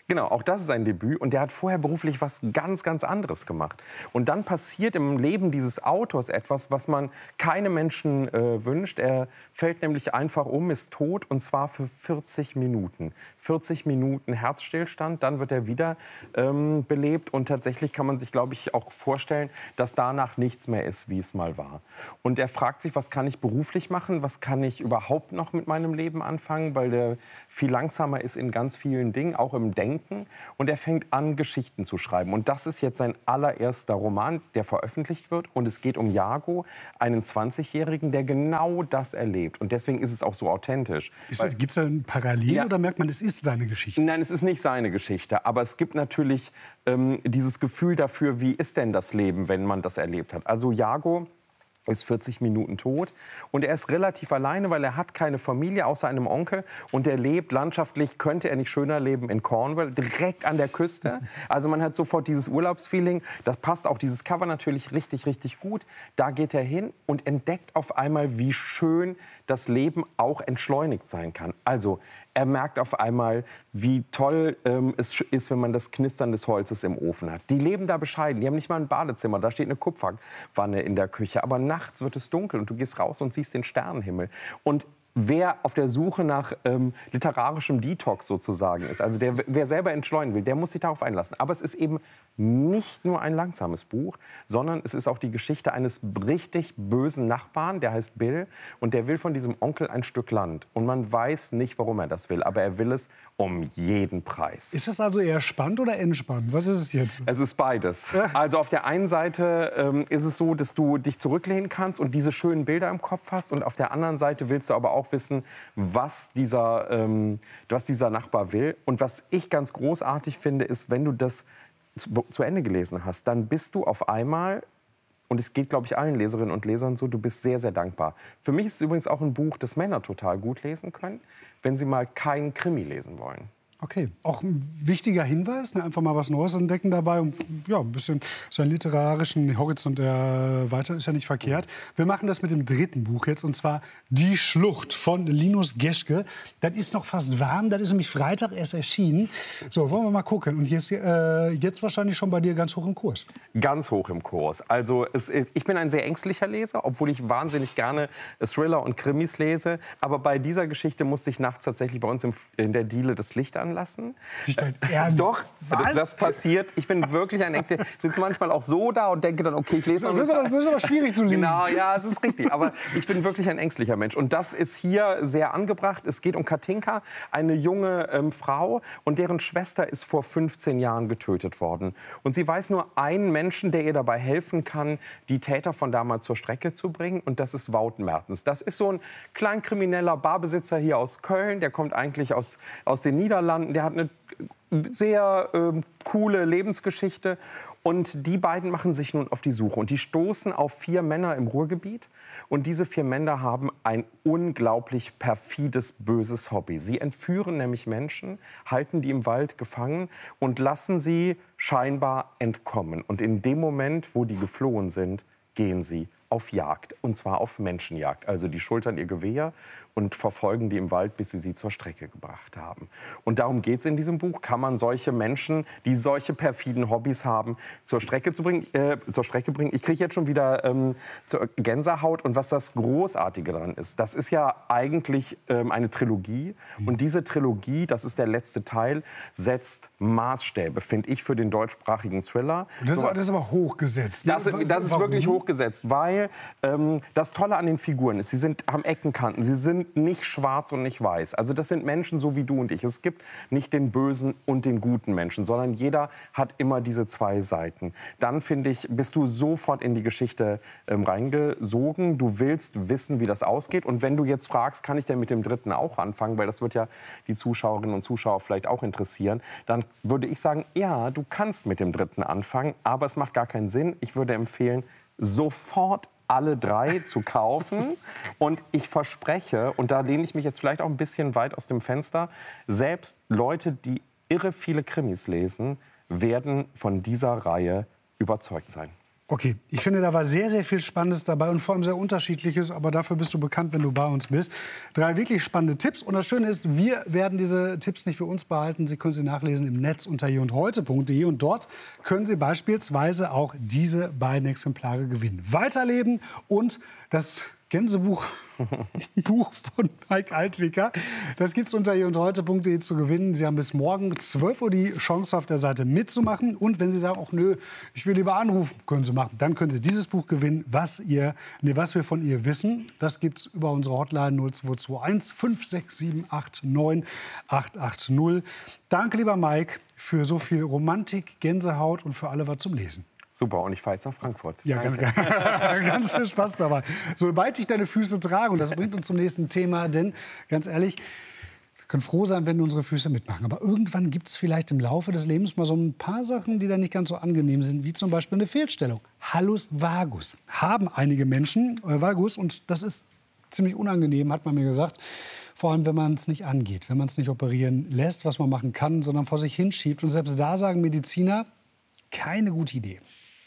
S20: Genau, auch das ist sein Debüt. Und der hat vorher beruflich was ganz, ganz anderes gemacht. Und dann passiert im Leben dieses Autors etwas, was man keinem Menschen wünscht. Er fällt nämlich einfach um, ist tot, und zwar für 40 Minuten. 40 Minuten Herzstillstand, dann wird er wieder belebt. Und tatsächlich kann man sich, glaube ich, auch vorstellen, dass danach nichts mehr ist, wie es mal war. Und er fragt sich, was kann ich beruflich machen? Was kann ich überhaupt noch mit meinem Leben anfangen? Weil der viel langsamer ist in ganz vielen Dingen, auch im Denken. Und er fängt an, Geschichten zu schreiben. Und das ist jetzt sein allererster Roman, der veröffentlicht wird. Und es geht um Jago, einen 20-Jährigen, der genau das erlebt. Und deswegen ist es auch so authentisch.
S2: Gibt es da ein Parallel oder merkt man, es ist seine Geschichte?
S20: Nein, es ist nicht seine Geschichte. Aber es gibt natürlich dieses Gefühl dafür, wie ist denn das Leben, wenn man das erlebt hat. Also Jago ist 40 Minuten tot und er ist relativ alleine, weil er hat keine Familie außer einem Onkel und er lebt landschaftlich, könnte er nicht schöner leben, in Cornwall, direkt an der Küste. Also man hat sofort dieses Urlaubsfeeling, das passt auch dieses Cover natürlich richtig, richtig gut. Da geht er hin und entdeckt auf einmal, wie schön das Leben auch entschleunigt sein kann. Also er merkt auf einmal, wie toll es ist, wenn man das Knistern des Holzes im Ofen hat. Die leben da bescheiden, die haben nicht mal ein Badezimmer, da steht eine Kupferwanne in der Küche. Aber nachts wird es dunkel und du gehst raus und siehst den Sternenhimmel. Und wer auf der Suche nach literarischem Detox sozusagen ist, also wer selber entschleunigen will, der muss sich darauf einlassen. Aber es ist eben nicht nur ein langsames Buch, sondern es ist auch die Geschichte eines richtig bösen Nachbarn, der heißt Bill, und der will von diesem Onkel ein Stück Land. Und man weiß nicht, warum er das will, aber er will es um jeden Preis.
S2: Ist es also eher spannend oder entspannt? Was ist es jetzt?
S20: Es ist beides. Also auf der einen Seite ist es so, dass du dich zurücklehnen kannst und diese schönen Bilder im Kopf hast. Und auf der anderen Seite willst du aber auch wissen, was dieser Nachbar will. Und was ich ganz großartig finde, ist, wenn du das zu Ende gelesen hast, dann bist du auf einmal, und es geht, glaube ich, allen Leserinnen und Lesern so, du bist sehr, sehr dankbar. Für mich ist es übrigens auch ein Buch, das Männer total gut lesen können, wenn sie mal keinen Krimi lesen wollen.
S2: Okay, auch ein wichtiger Hinweis, ne? Einfach mal was Neues entdecken dabei und ja, ein bisschen seinen literarischen Horizont erweitern, ist ja nicht verkehrt. Wir machen das mit dem dritten Buch jetzt, und zwar Die Schlucht von Linus Geschke. Das ist noch fast warm, das ist nämlich Freitag erst erschienen. So, wollen wir mal gucken. Und hier ist jetzt wahrscheinlich schon bei dir ganz hoch im Kurs.
S20: Ganz hoch im Kurs. Also ich bin ein sehr ängstlicher Leser, obwohl ich wahnsinnig gerne Thriller und Krimis lese. Aber bei dieser Geschichte musste ich nachts tatsächlich bei uns in der Diele das Licht anlassen. Doch, das passiert. Ich bin wirklich ein Ängstlicher. Ich sitze manchmal auch so da und denke dann, okay, ich lese noch.
S2: Das ist aber schwierig zu lesen.
S20: Genau, ja, das ist richtig. Aber ich bin wirklich ein ängstlicher Mensch. Und das ist hier sehr angebracht. Es geht um Katinka, eine junge Frau. Und deren Schwester ist vor 15 Jahren getötet worden. Und sie weiß nur einen Menschen, der ihr dabei helfen kann, die Täter von damals zur Strecke zu bringen. Und das ist Wout Mertens. Das ist so ein kleinkrimineller Barbesitzer hier aus Köln. Der kommt eigentlich aus den Niederlanden. Der hat eine sehr coole Lebensgeschichte. Und die beiden machen sich nun auf die Suche. Und die stoßen auf 4 Männer im Ruhrgebiet. Und diese 4 Männer haben ein unglaublich perfides, böses Hobby. Sie entführen nämlich Menschen, halten die im Wald gefangen und lassen sie scheinbar entkommen. Und in dem Moment, wo die geflohen sind, gehen sie auf Jagd. Und zwar auf Menschenjagd. Also die schultern ihr Gewehr und verfolgen die im Wald, bis sie zur Strecke gebracht haben. Und darum geht es in diesem Buch. Kann man solche Menschen, die solche perfiden Hobbys haben, zur Strecke bringen? Ich kriege jetzt schon wieder Gänsehaut. Und was das Großartige daran ist, das ist ja eigentlich eine Trilogie. Und diese Trilogie, das ist der letzte Teil, setzt Maßstäbe, finde ich, für den deutschsprachigen Thriller.
S2: Das ist aber hochgesetzt.
S20: Das ist wirklich hochgesetzt, weil das Tolle an den Figuren ist, sie haben Eckenkanten, sie sind nicht schwarz und nicht weiß. Also das sind Menschen so wie du und ich. Es gibt nicht den bösen und den guten Menschen, sondern jeder hat immer diese 2 Seiten. Dann, finde ich, bist du sofort in die Geschichte reingesogen. Du willst wissen, wie das ausgeht. Und wenn du jetzt fragst, kann ich denn mit dem dritten auch anfangen, weil das wird ja die Zuschauerinnen und Zuschauer vielleicht auch interessieren, dann würde ich sagen, ja, du kannst mit dem dritten anfangen, aber es macht gar keinen Sinn. Ich würde empfehlen, sofort alle 3 zu kaufen. Und ich verspreche, und da lehne ich mich jetzt vielleicht auch ein bisschen weit aus dem Fenster, selbst Leute, die irre viele Krimis lesen, werden von dieser Reihe überzeugt sein.
S2: Okay, ich finde, da war sehr, sehr viel Spannendes dabei und vor allem sehr Unterschiedliches. Aber dafür bist du bekannt, wenn du bei uns bist. 3 wirklich spannende Tipps. Und das Schöne ist, wir werden diese Tipps nicht für uns behalten. Sie können sie nachlesen im Netz unter hierundheute.de. Und dort können Sie beispielsweise auch diese beiden Exemplare gewinnen. Weiterleben und das Gänsebuch Buch von Mike Altwicker. Das gibt es unter hierundheute.de zu gewinnen. Sie haben bis morgen 12 Uhr die Chance, auf der Seite mitzumachen. Und wenn Sie sagen, ach nö, ich will lieber anrufen, können Sie machen. Dann können Sie dieses Buch gewinnen, was wir von ihr wissen. Das gibt es über unsere Hotline 0221 56789 880. Danke, lieber Mike, für so viel Romantik, Gänsehaut und für alle was zum Lesen.
S20: Super, und ich fahre jetzt nach Frankfurt.
S2: Ja, ganz viel Spaß dabei. Sobald dich deine Füße tragen, und das bringt uns zum nächsten Thema, denn ganz ehrlich, wir können froh sein, wenn unsere Füße mitmachen. Aber irgendwann gibt es vielleicht im Laufe des Lebens mal so ein paar Sachen, die dann nicht ganz so angenehm sind, wie zum Beispiel eine Fehlstellung. Hallus valgus haben einige Menschen, Valgus, und das ist ziemlich unangenehm, hat man mir gesagt. Vor allem, wenn man es nicht angeht, wenn man es nicht operieren lässt, was man machen kann, sondern vor sich hinschiebt. Und selbst da sagen Mediziner, keine gute Idee.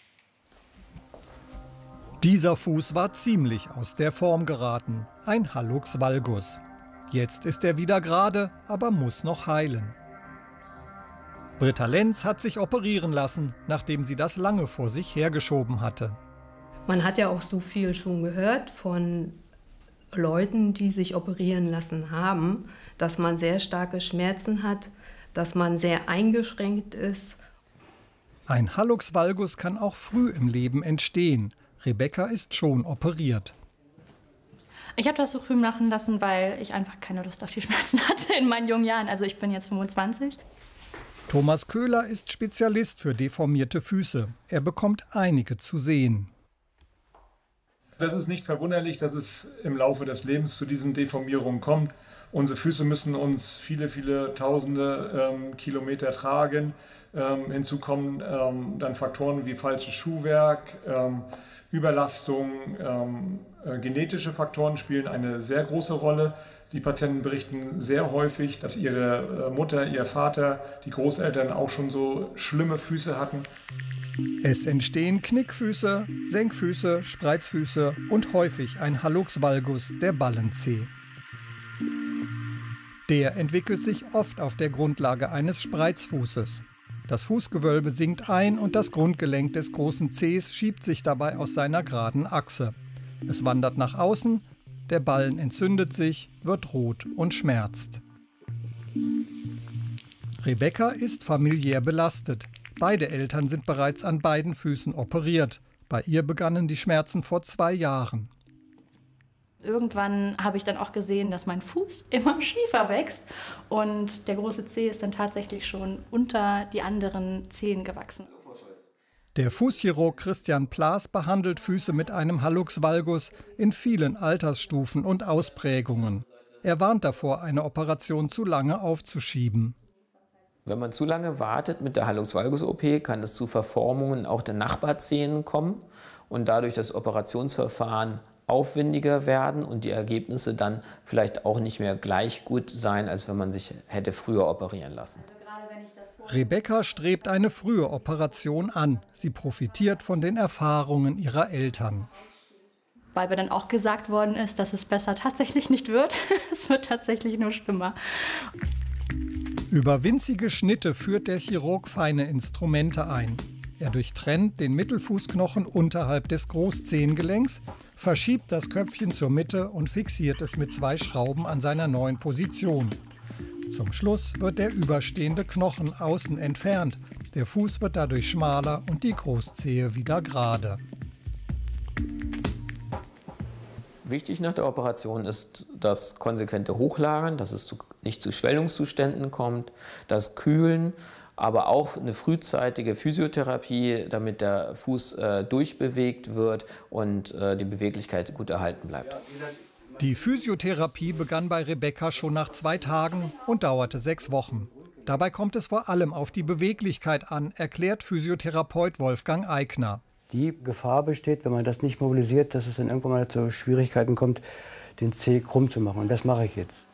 S21: Dieser Fuß war ziemlich aus der Form geraten, ein Hallux valgus. Jetzt ist er wieder gerade, aber muss noch heilen. Britta Lenz hat sich operieren lassen, nachdem sie das lange vor sich hergeschoben hatte.
S22: Man hat ja auch so viel schon gehört von Leuten, die sich operieren lassen haben, dass man sehr starke Schmerzen hat, dass man sehr eingeschränkt ist.
S21: Ein Hallux valgus kann auch früh im Leben entstehen. Rebecca ist schon operiert.
S23: Ich habe das so früh machen lassen, weil ich einfach keine Lust auf die Schmerzen hatte in meinen jungen Jahren. Also ich bin jetzt 25.
S21: Thomas Köhler ist Spezialist für deformierte Füße. Er bekommt einige zu sehen.
S24: Das ist nicht verwunderlich, dass es im Laufe des Lebens zu diesen Deformierungen kommt. Unsere Füße müssen uns viele, viele tausende Kilometer tragen. Hinzu kommen dann Faktoren wie falsches Schuhwerk, Überlastung, genetische Faktoren spielen eine sehr große Rolle. Die Patienten berichten sehr häufig, dass ihre Mutter, ihr Vater, die Großeltern auch schon so schlimme Füße hatten.
S21: Es entstehen Knickfüße, Senkfüße, Spreizfüße und häufig ein Hallux valgus, der Ballenzeh. Der entwickelt sich oft auf der Grundlage eines Spreizfußes. Das Fußgewölbe sinkt ein und das Grundgelenk des großen Zehs schiebt sich dabei aus seiner geraden Achse. Es wandert nach außen, der Ballen entzündet sich, wird rot und schmerzt. Rebecca ist familiär belastet. Beide Eltern sind bereits an beiden Füßen operiert. Bei ihr begannen die Schmerzen vor 2 Jahren.
S23: Irgendwann habe ich dann auch gesehen, dass mein Fuß immer schiefer wächst und der große Zeh ist dann tatsächlich schon unter die anderen Zehen gewachsen.
S21: Der Fußchirurg Christian Plaas behandelt Füße mit einem Hallux valgus in vielen Altersstufen und Ausprägungen. Er warnt davor, eine Operation zu lange aufzuschieben.
S25: Wenn man zu lange wartet mit der Hallux valgus OP, kann es zu Verformungen auch der Nachbarzehen kommen und dadurch das Operationsverfahren aufwendiger werden und die Ergebnisse dann vielleicht auch nicht mehr gleich gut sein, als wenn man sich hätte früher operieren lassen.
S21: Rebecca strebt eine frühe Operation an. Sie profitiert von den Erfahrungen ihrer Eltern.
S23: Weil mir dann auch gesagt worden ist, dass es besser tatsächlich nicht wird. Es wird tatsächlich nur schlimmer.
S21: Über winzige Schnitte führt der Chirurg feine Instrumente ein. Er durchtrennt den Mittelfußknochen unterhalb des Großzehengelenks, verschiebt das Köpfchen zur Mitte und fixiert es mit 2 Schrauben an seiner neuen Position. Zum Schluss wird der überstehende Knochen außen entfernt. Der Fuß wird dadurch schmaler und die Großzehe wieder gerade.
S25: Wichtig nach der Operation ist das konsequente Hochlagern, dass es nicht zu Schwellungszuständen kommt, das Kühlen, aber auch eine frühzeitige Physiotherapie, damit der Fuß durchbewegt wird und die Beweglichkeit gut erhalten bleibt.
S21: Die Physiotherapie begann bei Rebecca schon nach 2 Tagen und dauerte 6 Wochen. Dabei kommt es vor allem auf die Beweglichkeit an, erklärt Physiotherapeut Wolfgang Eigner.
S26: Die Gefahr besteht, wenn man das nicht mobilisiert, dass es dann irgendwann mal zu Schwierigkeiten kommt, den Zeh krumm zu machen. Und das mache ich jetzt.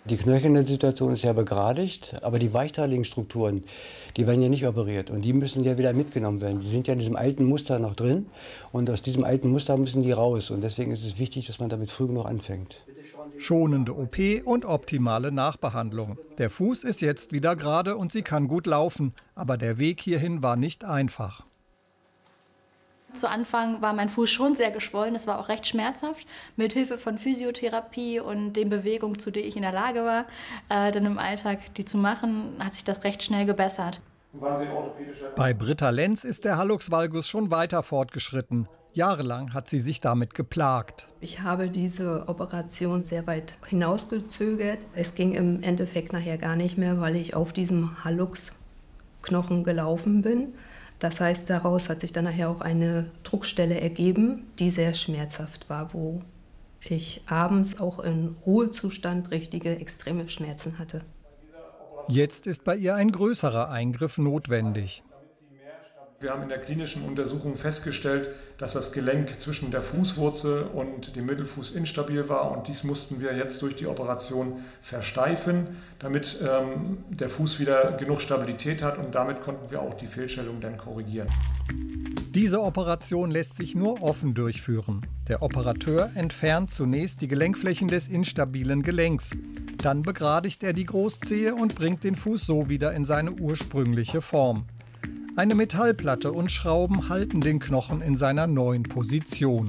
S26: Die knöcherne Situation ist ja begradigt, aber die weichteiligen Strukturen, die werden ja nicht operiert und die müssen ja wieder mitgenommen werden. Die sind ja in diesem alten Muster noch drin und aus diesem alten Muster müssen die raus und deswegen ist es wichtig, dass man damit früh genug anfängt.
S21: Schonende OP und optimale Nachbehandlung. Der Fuß ist jetzt wieder gerade und sie kann gut laufen, aber der Weg hierhin war nicht einfach.
S23: Zu Anfang war mein Fuß schon sehr geschwollen, es war auch recht schmerzhaft. Mit Hilfe von Physiotherapie und den Bewegungen, zu denen ich in der Lage war, dann im Alltag die zu machen, hat sich das recht schnell gebessert.
S21: Bei Britta Lenz ist der Hallux valgus schon weiter fortgeschritten. Jahrelang hat sie sich damit geplagt.
S22: Ich habe diese Operation sehr weit hinausgezögert. Es ging im Endeffekt nachher gar nicht mehr, weil ich auf diesem Hallux-Knochen gelaufen bin. Das heißt, daraus hat sich dann nachher auch eine Druckstelle ergeben, die sehr schmerzhaft war, wo ich abends auch im Ruhezustand richtige extreme Schmerzen hatte.
S21: Jetzt ist bei ihr ein größerer Eingriff notwendig.
S24: Wir haben in der klinischen Untersuchung festgestellt, dass das Gelenk zwischen der Fußwurzel und dem Mittelfuß instabil war und dies mussten wir jetzt durch die Operation versteifen, damit der Fuß wieder genug Stabilität hat und damit konnten wir auch die Fehlstellung dann korrigieren.
S21: Diese Operation lässt sich nur offen durchführen. Der Operateur entfernt zunächst die Gelenkflächen des instabilen Gelenks. Dann begradigt er die Großzehe und bringt den Fuß so wieder in seine ursprüngliche Form. Eine Metallplatte und Schrauben halten den Knochen in seiner neuen Position.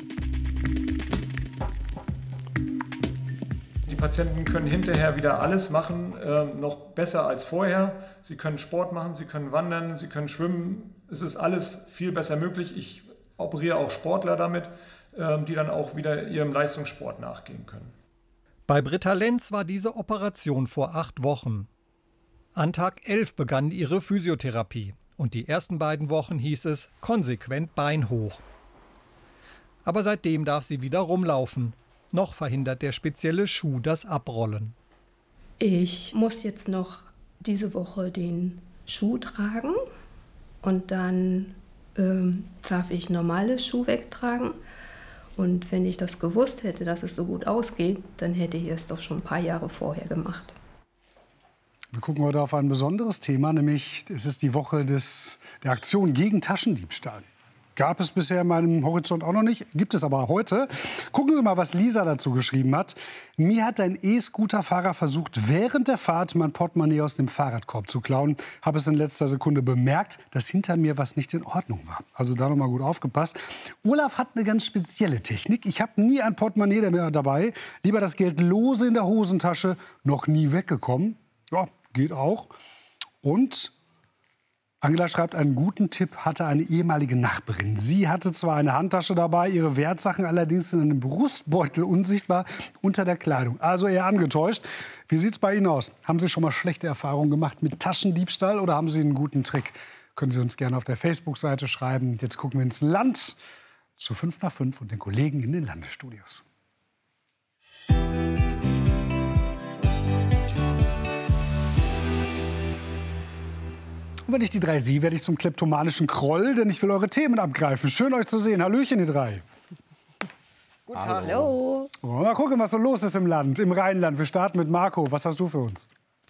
S24: Die Patienten können hinterher wieder alles machen, noch besser als vorher. Sie können Sport machen, sie können wandern, sie können schwimmen. Es ist alles viel besser möglich. Ich operiere auch Sportler damit, die dann auch wieder ihrem Leistungssport nachgehen können.
S21: Bei Britta Lenz war diese Operation vor 8 Wochen. An Tag 11 begann ihre Physiotherapie. Und die ersten beiden Wochen hieß es konsequent Bein hoch. Aber seitdem darf sie wieder rumlaufen. Noch verhindert der spezielle Schuh das Abrollen.
S22: Ich muss jetzt noch diese Woche den Schuh tragen und dann darf ich normale Schuh wegtragen. Und wenn ich das gewusst hätte, dass es so gut ausgeht, dann hätte ich es doch schon ein paar Jahre vorher gemacht.
S2: Wir gucken heute auf ein besonderes Thema, nämlich es ist die Woche der Aktion gegen Taschendiebstahl. Gab es bisher in meinem Horizont auch noch nicht, gibt es aber heute. Gucken Sie mal, was Lisa dazu geschrieben hat. Mir hat ein E-Scooter-Fahrer versucht, während der Fahrt mein Portemonnaie aus dem Fahrradkorb zu klauen. Habe es in letzter Sekunde bemerkt, dass hinter mir was nicht in Ordnung war. Also da noch mal gut aufgepasst. Olaf hat eine ganz spezielle Technik. Ich habe nie ein Portemonnaie dabei. Lieber das Geld lose in der Hosentasche, noch nie weggekommen. Ja, geht auch. Und Angela schreibt, einen guten Tipp hatte eine ehemalige Nachbarin. Sie hatte zwar eine Handtasche dabei, ihre Wertsachen allerdings in einem Brustbeutel unsichtbar unter der Kleidung. Also eher angetäuscht. Wie sieht es bei Ihnen aus? Haben Sie schon mal schlechte Erfahrungen gemacht mit Taschendiebstahl oder haben Sie einen guten Trick? Können Sie uns gerne auf der Facebook-Seite schreiben. Jetzt gucken wir ins Land zu 5 nach 5 und den Kollegen in den Landesstudios. Und wenn ich die 3 sehe, werde ich zum kleptomanischen Kroll, denn ich will eure Themen abgreifen. Schön, euch zu sehen. Hallöchen, die 3.
S1: Guten Tag. Hallo.
S2: Mal gucken, was so los ist im Land, im Rheinland. Wir starten mit Marco. Was hast du für uns?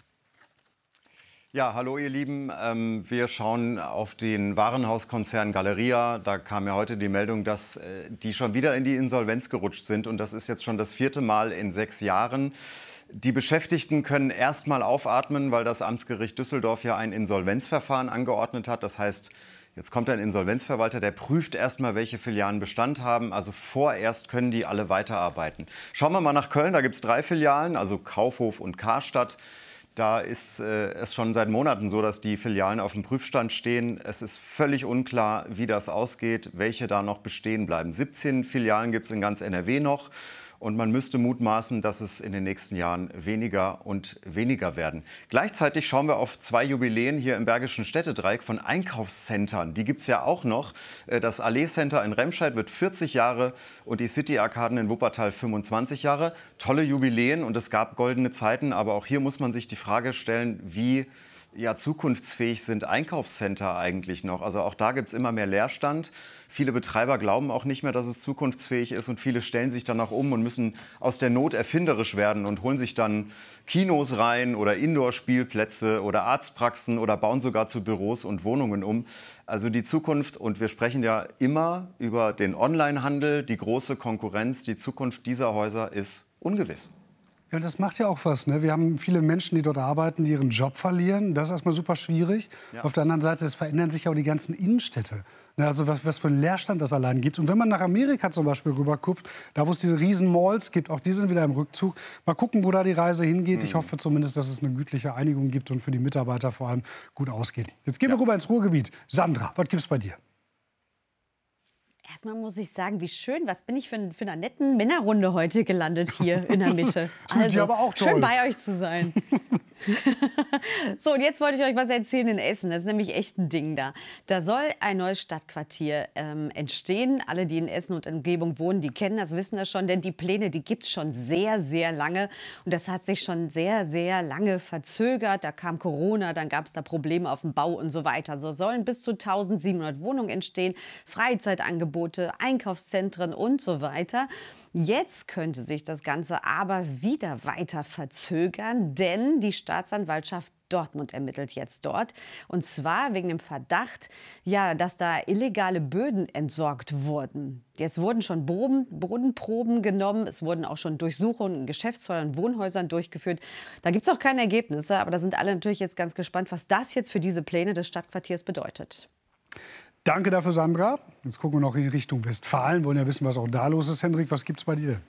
S3: Ja, hallo ihr Lieben. Wir schauen auf den Warenhauskonzern Galeria. Da kam ja heute die Meldung, dass die schon wieder in die Insolvenz gerutscht sind. Und das ist jetzt schon das 4. Mal in 6 Jahren. Die Beschäftigten können erst mal aufatmen, weil das Amtsgericht Düsseldorf ja ein Insolvenzverfahren angeordnet hat. Das heißt, jetzt kommt ein Insolvenzverwalter, der prüft erst mal, welche Filialen Bestand haben. Also vorerst können die alle weiterarbeiten. Schauen wir mal nach Köln. Da gibt es 3 Filialen, also Kaufhof und Karstadt. Da ist es schon seit Monaten so, dass die Filialen auf dem Prüfstand stehen. Es ist völlig unklar, wie das ausgeht, welche da noch bestehen bleiben. 17 Filialen gibt es in ganz NRW noch. Und man müsste mutmaßen, dass es in den nächsten Jahren weniger und weniger werden. Gleichzeitig schauen wir auf 2 Jubiläen hier im Bergischen Städtedreieck von Einkaufszentren. Die gibt es ja auch noch. Das Allee Center in Remscheid wird 40 Jahre und die City Arkaden in Wuppertal 25 Jahre. Tolle Jubiläen und es gab goldene Zeiten. Aber auch hier muss man sich die Frage stellen, wie ja, zukunftsfähig sind Einkaufscenter eigentlich noch? Also auch da gibt es immer mehr Leerstand. Viele Betreiber glauben auch nicht mehr, dass es zukunftsfähig ist und viele stellen sich dann auch um und müssen aus der Not erfinderisch werden und holen sich dann Kinos rein oder Indoor-Spielplätze oder Arztpraxen oder bauen sogar zu Büros und Wohnungen um. Also die Zukunft, und wir sprechen ja immer über den Onlinehandel, die große Konkurrenz, die Zukunft dieser Häuser ist ungewiss.
S2: Ja, das macht ja auch was. Ne? Wir haben viele Menschen, die dort arbeiten, die ihren Job verlieren. Das ist erstmal super schwierig. Ja. Auf der anderen Seite, es verändern sich ja auch die ganzen Innenstädte. Ne? Also was für einen Leerstand das allein gibt. Und wenn man nach Amerika zum Beispiel rüberguckt, da wo es diese riesen Malls gibt, auch die sind wieder im Rückzug. Mal gucken, wo da die Reise hingeht. Ich hoffe zumindest, dass es eine gütliche Einigung gibt und für die Mitarbeiter vor allem gut ausgeht. Jetzt gehen wir rüber ins Ruhrgebiet. Sandra, was gibt's bei dir?
S4: Erstmal muss ich sagen, wie schön, was bin ich für eine netten Männerrunde heute gelandet hier in der Mitte.
S2: Also, aber auch toll.
S4: Schön bei euch zu sein. So, und jetzt wollte ich euch was erzählen in Essen. Das ist nämlich echt ein Ding da. Da soll ein neues Stadtquartier entstehen. Alle, die in Essen und Umgebung wohnen, die kennen das, wissen das schon. Denn die Pläne, die gibt es schon sehr, sehr lange. Und das hat sich schon sehr, sehr lange verzögert. Da kam Corona, dann gab es da Probleme auf dem Bau und so weiter. So sollen bis zu 1700 Wohnungen entstehen, Freizeitangebote, Einkaufszentren und so weiter. Jetzt könnte sich das Ganze aber wieder weiter verzögern, denn die Staatsanwaltschaft Dortmund ermittelt jetzt dort. Und zwar wegen dem Verdacht, ja, dass da illegale Böden entsorgt wurden. Jetzt wurden schon Bodenproben genommen. Es wurden auch schon Durchsuchungen in Geschäftshäusern und Wohnhäusern durchgeführt. Da gibt es auch keine Ergebnisse, aber da sind alle natürlich jetzt ganz gespannt, was das jetzt für diese Pläne des Stadtquartiers bedeutet.
S2: Danke dafür, Sandra. Jetzt gucken wir noch in Richtung Westfalen. Wollen ja wissen, was auch da los ist. Hendrik, was gibt's bei dir?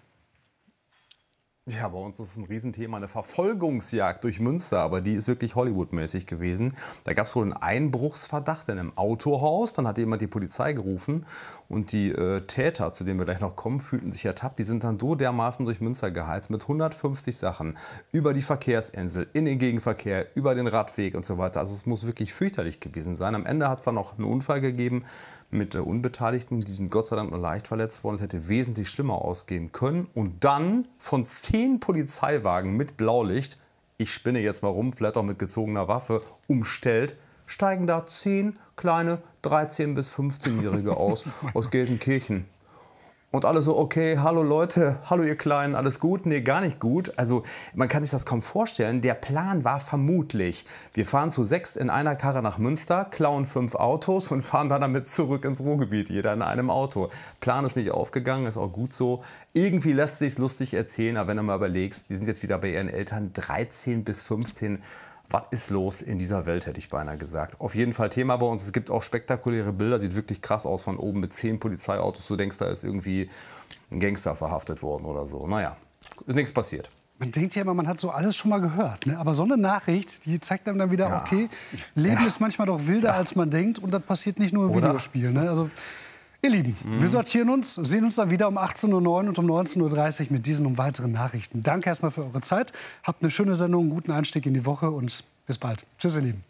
S20: Ja, bei uns ist es ein Riesenthema, eine Verfolgungsjagd durch Münster, aber die ist wirklich Hollywood-mäßig gewesen. Da gab es wohl einen Einbruchsverdacht in einem Autohaus, dann hat jemand die Polizei gerufen und die Täter, zu denen wir gleich noch kommen, fühlten sich ertappt. Die sind dann so dermaßen durch Münster geheizt mit 150 Sachen über die Verkehrsinsel, in den Gegenverkehr, über den Radweg und so weiter. Also es muss wirklich fürchterlich gewesen sein. Am Ende hat es dann noch einen Unfall gegeben mit Unbeteiligten, die sind Gott sei Dank nur leicht verletzt worden. Es hätte wesentlich schlimmer ausgehen können. Und dann von 10 Polizeiwagen mit Blaulicht, ich spinne jetzt mal rum, vielleicht auch mit gezogener Waffe, umstellt, steigen da 10 kleine 13- bis 15-Jährige aus Gelsenkirchen. Und alle so, okay, hallo Leute, hallo ihr Kleinen, alles gut? Nee, gar nicht gut. Also man kann sich das kaum vorstellen. Der Plan war vermutlich, wir fahren zu 6 in einer Karre nach Münster, klauen 5 Autos und fahren dann damit zurück ins Ruhrgebiet, jeder in einem Auto. Plan ist nicht aufgegangen, ist auch gut so. Irgendwie lässt sich's lustig erzählen, aber wenn du mal überlegst, die sind jetzt wieder bei ihren Eltern, 13 bis 15. Was ist los in dieser Welt, hätte ich beinahe gesagt. Auf jeden Fall Thema bei uns. Es gibt auch spektakuläre Bilder. Sieht wirklich krass aus von oben mit 10 Polizeiautos. Du denkst, da ist irgendwie ein Gangster verhaftet worden oder so. Naja, ist nichts passiert.
S2: Man denkt ja immer, man hat so alles schon mal gehört. Ne? Aber so eine Nachricht, die zeigt einem dann wieder, okay, Leben ist manchmal doch wilder, als man denkt. Und das passiert nicht nur im Videospiel. Ne? Also, ihr Lieben, wir sortieren uns, sehen uns dann wieder um 18:09 Uhr und um 19:30 Uhr mit diesen und weiteren Nachrichten. Danke erstmal für eure Zeit. Habt eine schöne Sendung, einen guten Einstieg in die Woche und bis bald. Tschüss, ihr Lieben.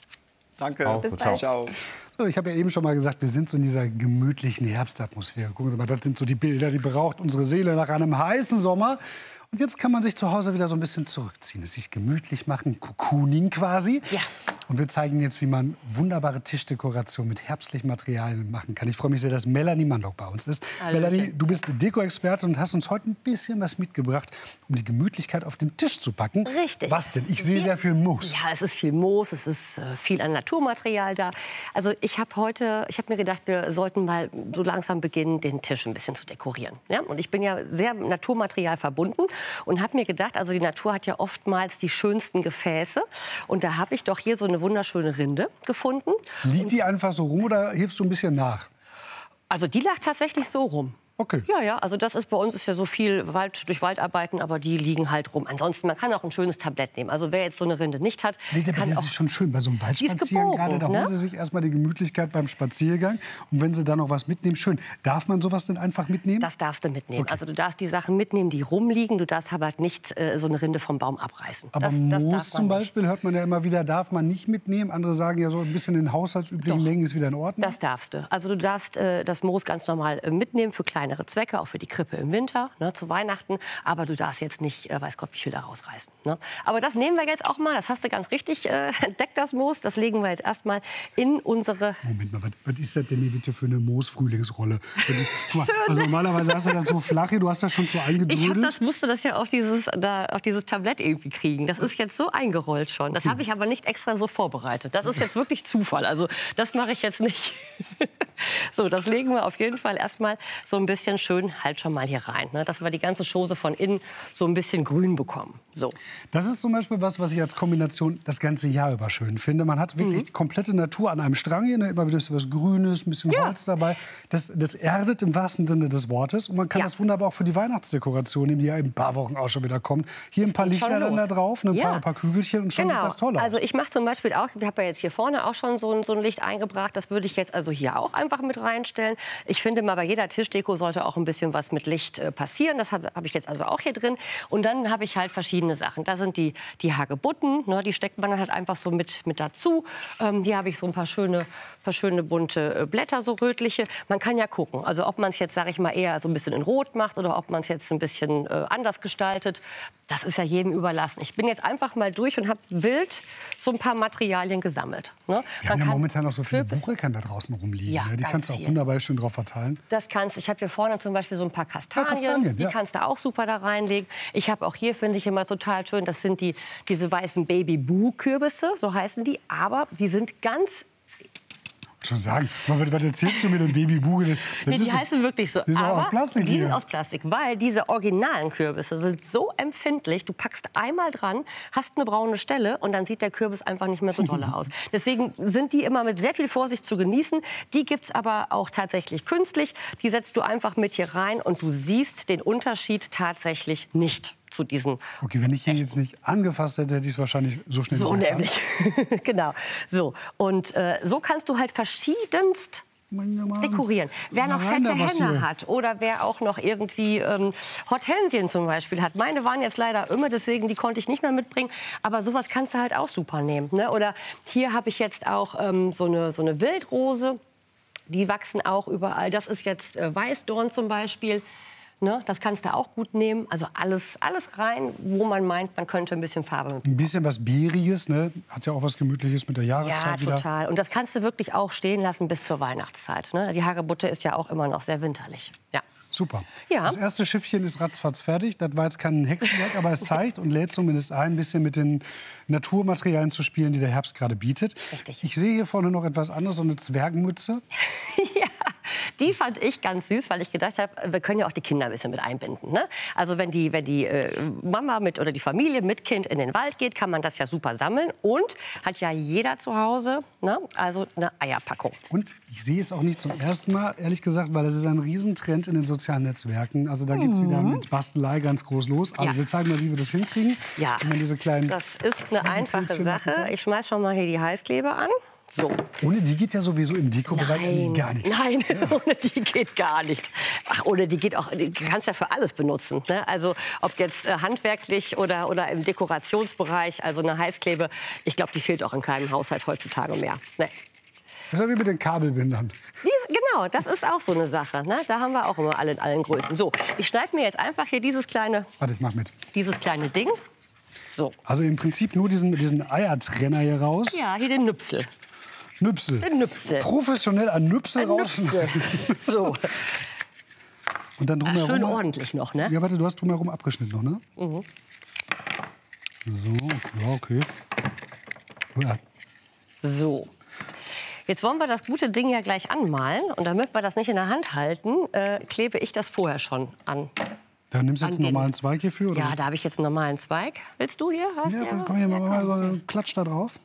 S3: Danke.
S2: Bis bald. Ciao. So, ich habe ja eben schon mal gesagt, wir sind so in dieser gemütlichen Herbstatmosphäre. Gucken Sie mal, das sind so die Bilder, die beraucht unsere Seele nach einem heißen Sommer. Und jetzt kann man sich zu Hause wieder so ein bisschen zurückziehen, es sich gemütlich machen, Cocooning quasi. Ja. Und wir zeigen jetzt, wie man wunderbare Tischdekoration mit herbstlichen Materialien machen kann. Ich freue mich sehr, dass Melanie Mandock bei uns ist. Hallo. Melanie, du bist Deko-Expertin und hast uns heute ein bisschen was mitgebracht, um die Gemütlichkeit auf den Tisch zu packen.
S5: Richtig.
S2: Was denn? Ich sehe sehr viel Moos.
S5: Ja, es ist viel Moos, es ist viel an Naturmaterial da. Also ich habe mir gedacht, wir sollten mal so langsam beginnen, den Tisch ein bisschen zu dekorieren. Ja? Und ich bin ja sehr Naturmaterial verbunden und habe mir gedacht, also die Natur hat ja oftmals die schönsten Gefäße. Und da habe ich doch hier so eine wunderschöne Rinde gefunden.
S2: Liegt die einfach so rum oder hilfst du ein bisschen nach?
S5: Also die lag tatsächlich so rum.
S2: Okay.
S5: Ja, also das ist bei uns ist ja so viel durch Waldarbeiten, aber die liegen halt rum. Ansonsten, man kann auch ein schönes Tablett nehmen. Also wer jetzt so eine Rinde nicht hat, kann
S2: das
S5: auch.
S2: ist schon schön bei so einem Waldspaziergang gerade. Da holen Sie sich erstmal die Gemütlichkeit beim Spaziergang. Und wenn Sie dann noch was mitnehmen, schön. Darf man sowas denn einfach mitnehmen?
S5: Das darfst du mitnehmen.
S2: Okay.
S5: Also du darfst die Sachen mitnehmen, die rumliegen. Du darfst aber nicht so eine Rinde vom Baum abreißen.
S2: Aber Moos zum Beispiel hört man ja immer wieder, darf man nicht mitnehmen. Andere sagen ja so ein bisschen in haushaltsüblichen Mengen ist wieder in Ordnung.
S5: Das darfst du. Also du darfst das Moos ganz normal mitnehmen für kleine kleinere Zwecke, auch für die Krippe im Winter, ne, zu Weihnachten. Aber du darfst jetzt nicht, weiß Gott, wie viel da rausreißen. Ne? Aber das nehmen wir jetzt auch mal, das hast du ganz richtig entdeckt, das Moos. Das legen wir jetzt erstmal in unsere...
S2: Moment mal, was ist das denn hier bitte für eine Moos-Frühlingsrolle? Also normalerweise hast du das so flach hier, du hast das schon so eingedrödelt.
S5: Musste das ja auf dieses Tablett irgendwie kriegen. Das ist jetzt so eingerollt schon. Das habe ich aber nicht extra so vorbereitet. Das ist jetzt wirklich Zufall. Also das mache ich jetzt nicht. So, das legen wir auf jeden Fall erstmal so ein bisschen schön halt schon mal hier rein. Ne? Dass wir die ganze Chose von innen so ein bisschen grün bekommen. So.
S2: Das ist zum Beispiel was ich als Kombination das ganze Jahr über schön finde. Man hat wirklich die komplette Natur an einem Strang hier. Ne? Immer wieder was Grünes, ein bisschen Holz dabei. Das erdet im wahrsten Sinne des Wortes. Und man kann das wunderbar auch für die Weihnachtsdekoration nehmen, die ja in ein paar Wochen auch schon wieder kommt. Hier ein paar Lichter dann da drauf, ein paar Kügelchen und schon sieht das toll aus.
S5: Also ich mache zum Beispiel auch, ich habe ja jetzt hier vorne auch schon so ein Licht eingebracht. Das würde ich jetzt also hier auch einfach mit reinstellen. Ich finde mal, bei jeder Tischdeko sollte auch ein bisschen was mit Licht passieren. Das habe ich jetzt also auch hier drin. Und dann habe ich halt verschiedene Sachen. Da sind die Hagebutten, ne, die steckt man dann halt einfach so mit dazu. Hier habe ich so ein paar schöne bunte Blätter, so rötliche. Man kann ja gucken, also ob man es jetzt, sage ich mal, eher so ein bisschen in Rot macht oder ob man es jetzt ein bisschen anders gestaltet. Das ist ja jedem überlassen. Ich bin jetzt einfach mal durch und habe wild so ein paar Materialien gesammelt. Ne?
S2: Wir haben ja momentan auch so viele Bucheckern da draußen rumliegen. Ja, ne? Die kannst du auch wunderbar schön drauf verteilen.
S5: Das kannst. Ich habe hier vorne zum Beispiel so ein paar Kastanien. Die kannst du auch super da reinlegen. Ich habe auch hier, finde ich immer total schön, das sind diese weißen Baby-Boo-Kürbisse, so heißen die. Aber die sind ganz...
S2: Schon sagen, was erzählst du mit dem Baby-Bugel?
S5: Nee, die heißen wirklich so.
S2: Die sind auch aus Plastik
S5: die sind aus Plastik, weil diese originalen Kürbisse sind so empfindlich. Du packst einmal dran, hast eine braune Stelle und dann sieht der Kürbis einfach nicht mehr so dolle aus. Deswegen sind die immer mit sehr viel Vorsicht zu genießen. Die gibt's aber auch tatsächlich künstlich. Die setzt du einfach mit hier rein und du siehst den Unterschied tatsächlich nicht. Zu diesen
S2: okay, wenn ich hier jetzt nicht angefasst hätte, hätte ich es wahrscheinlich so schnell
S5: so nämlich. Genau. So. Und so kannst du halt verschiedenst dekorieren. Wer noch fette Hände hat oder wer auch noch irgendwie Hortensien zum Beispiel hat. Meine waren jetzt leider immer, deswegen die konnte ich nicht mehr mitbringen. Aber sowas kannst du halt auch super nehmen. Ne? Oder hier habe ich jetzt auch so eine Wildrose. Die wachsen auch überall. Das ist jetzt Weißdorn zum Beispiel. Ne, das kannst du auch gut nehmen. Also alles rein, wo man meint, man könnte ein bisschen Farbe mit.
S2: Ein bisschen was Beeriges, ne? Hat ja auch was Gemütliches mit der Jahreszeit wieder.
S5: Ja, total. Und das kannst du wirklich auch stehen lassen bis zur Weihnachtszeit. Ne? Die Hagebutte ist ja auch immer noch sehr winterlich. Ja.
S2: Super.
S5: Ja.
S2: Das erste Schiffchen ist ratzfatz fertig. Das war jetzt kein Hexenwerk, aber es zeigt und lädt zumindest ein bisschen mit den Naturmaterialien zu spielen, die der Herbst gerade bietet.
S5: Richtig.
S2: Ich sehe hier vorne noch etwas anderes, so eine Zwergenmütze.
S5: Ja. Die fand ich ganz süß, weil ich gedacht habe, wir können ja auch die Kinder ein bisschen mit einbinden. Ne? Also wenn die Mama oder die Familie mit Kind in den Wald geht, kann man das ja super sammeln. Und hat ja jeder zu Hause, ne? Also eine Eierpackung.
S2: Und ich sehe es auch nicht zum ersten Mal, ehrlich gesagt, weil das ist ein Riesentrend in den sozialen Netzwerken. Also da geht es wieder mit Bastelei ganz groß los. Also wir zeigen mal, wie wir das hinkriegen.
S5: Ja,
S2: diese kleinen
S5: das ist eine einfache Sache. Ich schmeiß schon mal hier die Heißkleber an. So.
S2: Ohne die geht ja sowieso im Deko-Bereich eigentlich gar nichts.
S5: Nein, ohne die geht gar nichts. Ach, ohne die geht auch, die kannst ja für alles benutzen. Ne? Also ob jetzt handwerklich oder im Dekorationsbereich, also eine Heißklebe, ich glaube, die fehlt auch in keinem Haushalt heutzutage mehr. Nee.
S2: Das ist ja wie mit den Kabelbindern.
S5: Genau, das ist auch so eine Sache. Ne? Da haben wir auch immer alle in allen Größen. So, ich schneide mir jetzt einfach hier dieses kleine...
S2: Warte, ich mach mit.
S5: Dieses kleine Ding. So.
S2: Also im Prinzip nur diesen Eiertrenner hier raus.
S5: Ja, hier den Nüpsel.
S2: Nüpsel.
S5: Den Nüpsel.
S2: Professionell an Nüpsel rausschneiden.
S5: So.
S2: Und dann drumherum.
S5: Schön ordentlich noch, ne?
S2: Ja, warte, du hast drumherum abgeschnitten noch, ne?
S5: Mhm.
S2: So, okay. Ja.
S5: So. Jetzt wollen wir das gute Ding ja gleich anmalen. Und damit wir das nicht in der Hand halten, klebe ich das vorher schon an.
S2: Da nimmst du jetzt einen normalen Zweig hierfür? Oder?
S5: Ja, da habe ich jetzt einen normalen Zweig. Willst du hier?
S2: Ja, dann komm hier mal klatsch da drauf.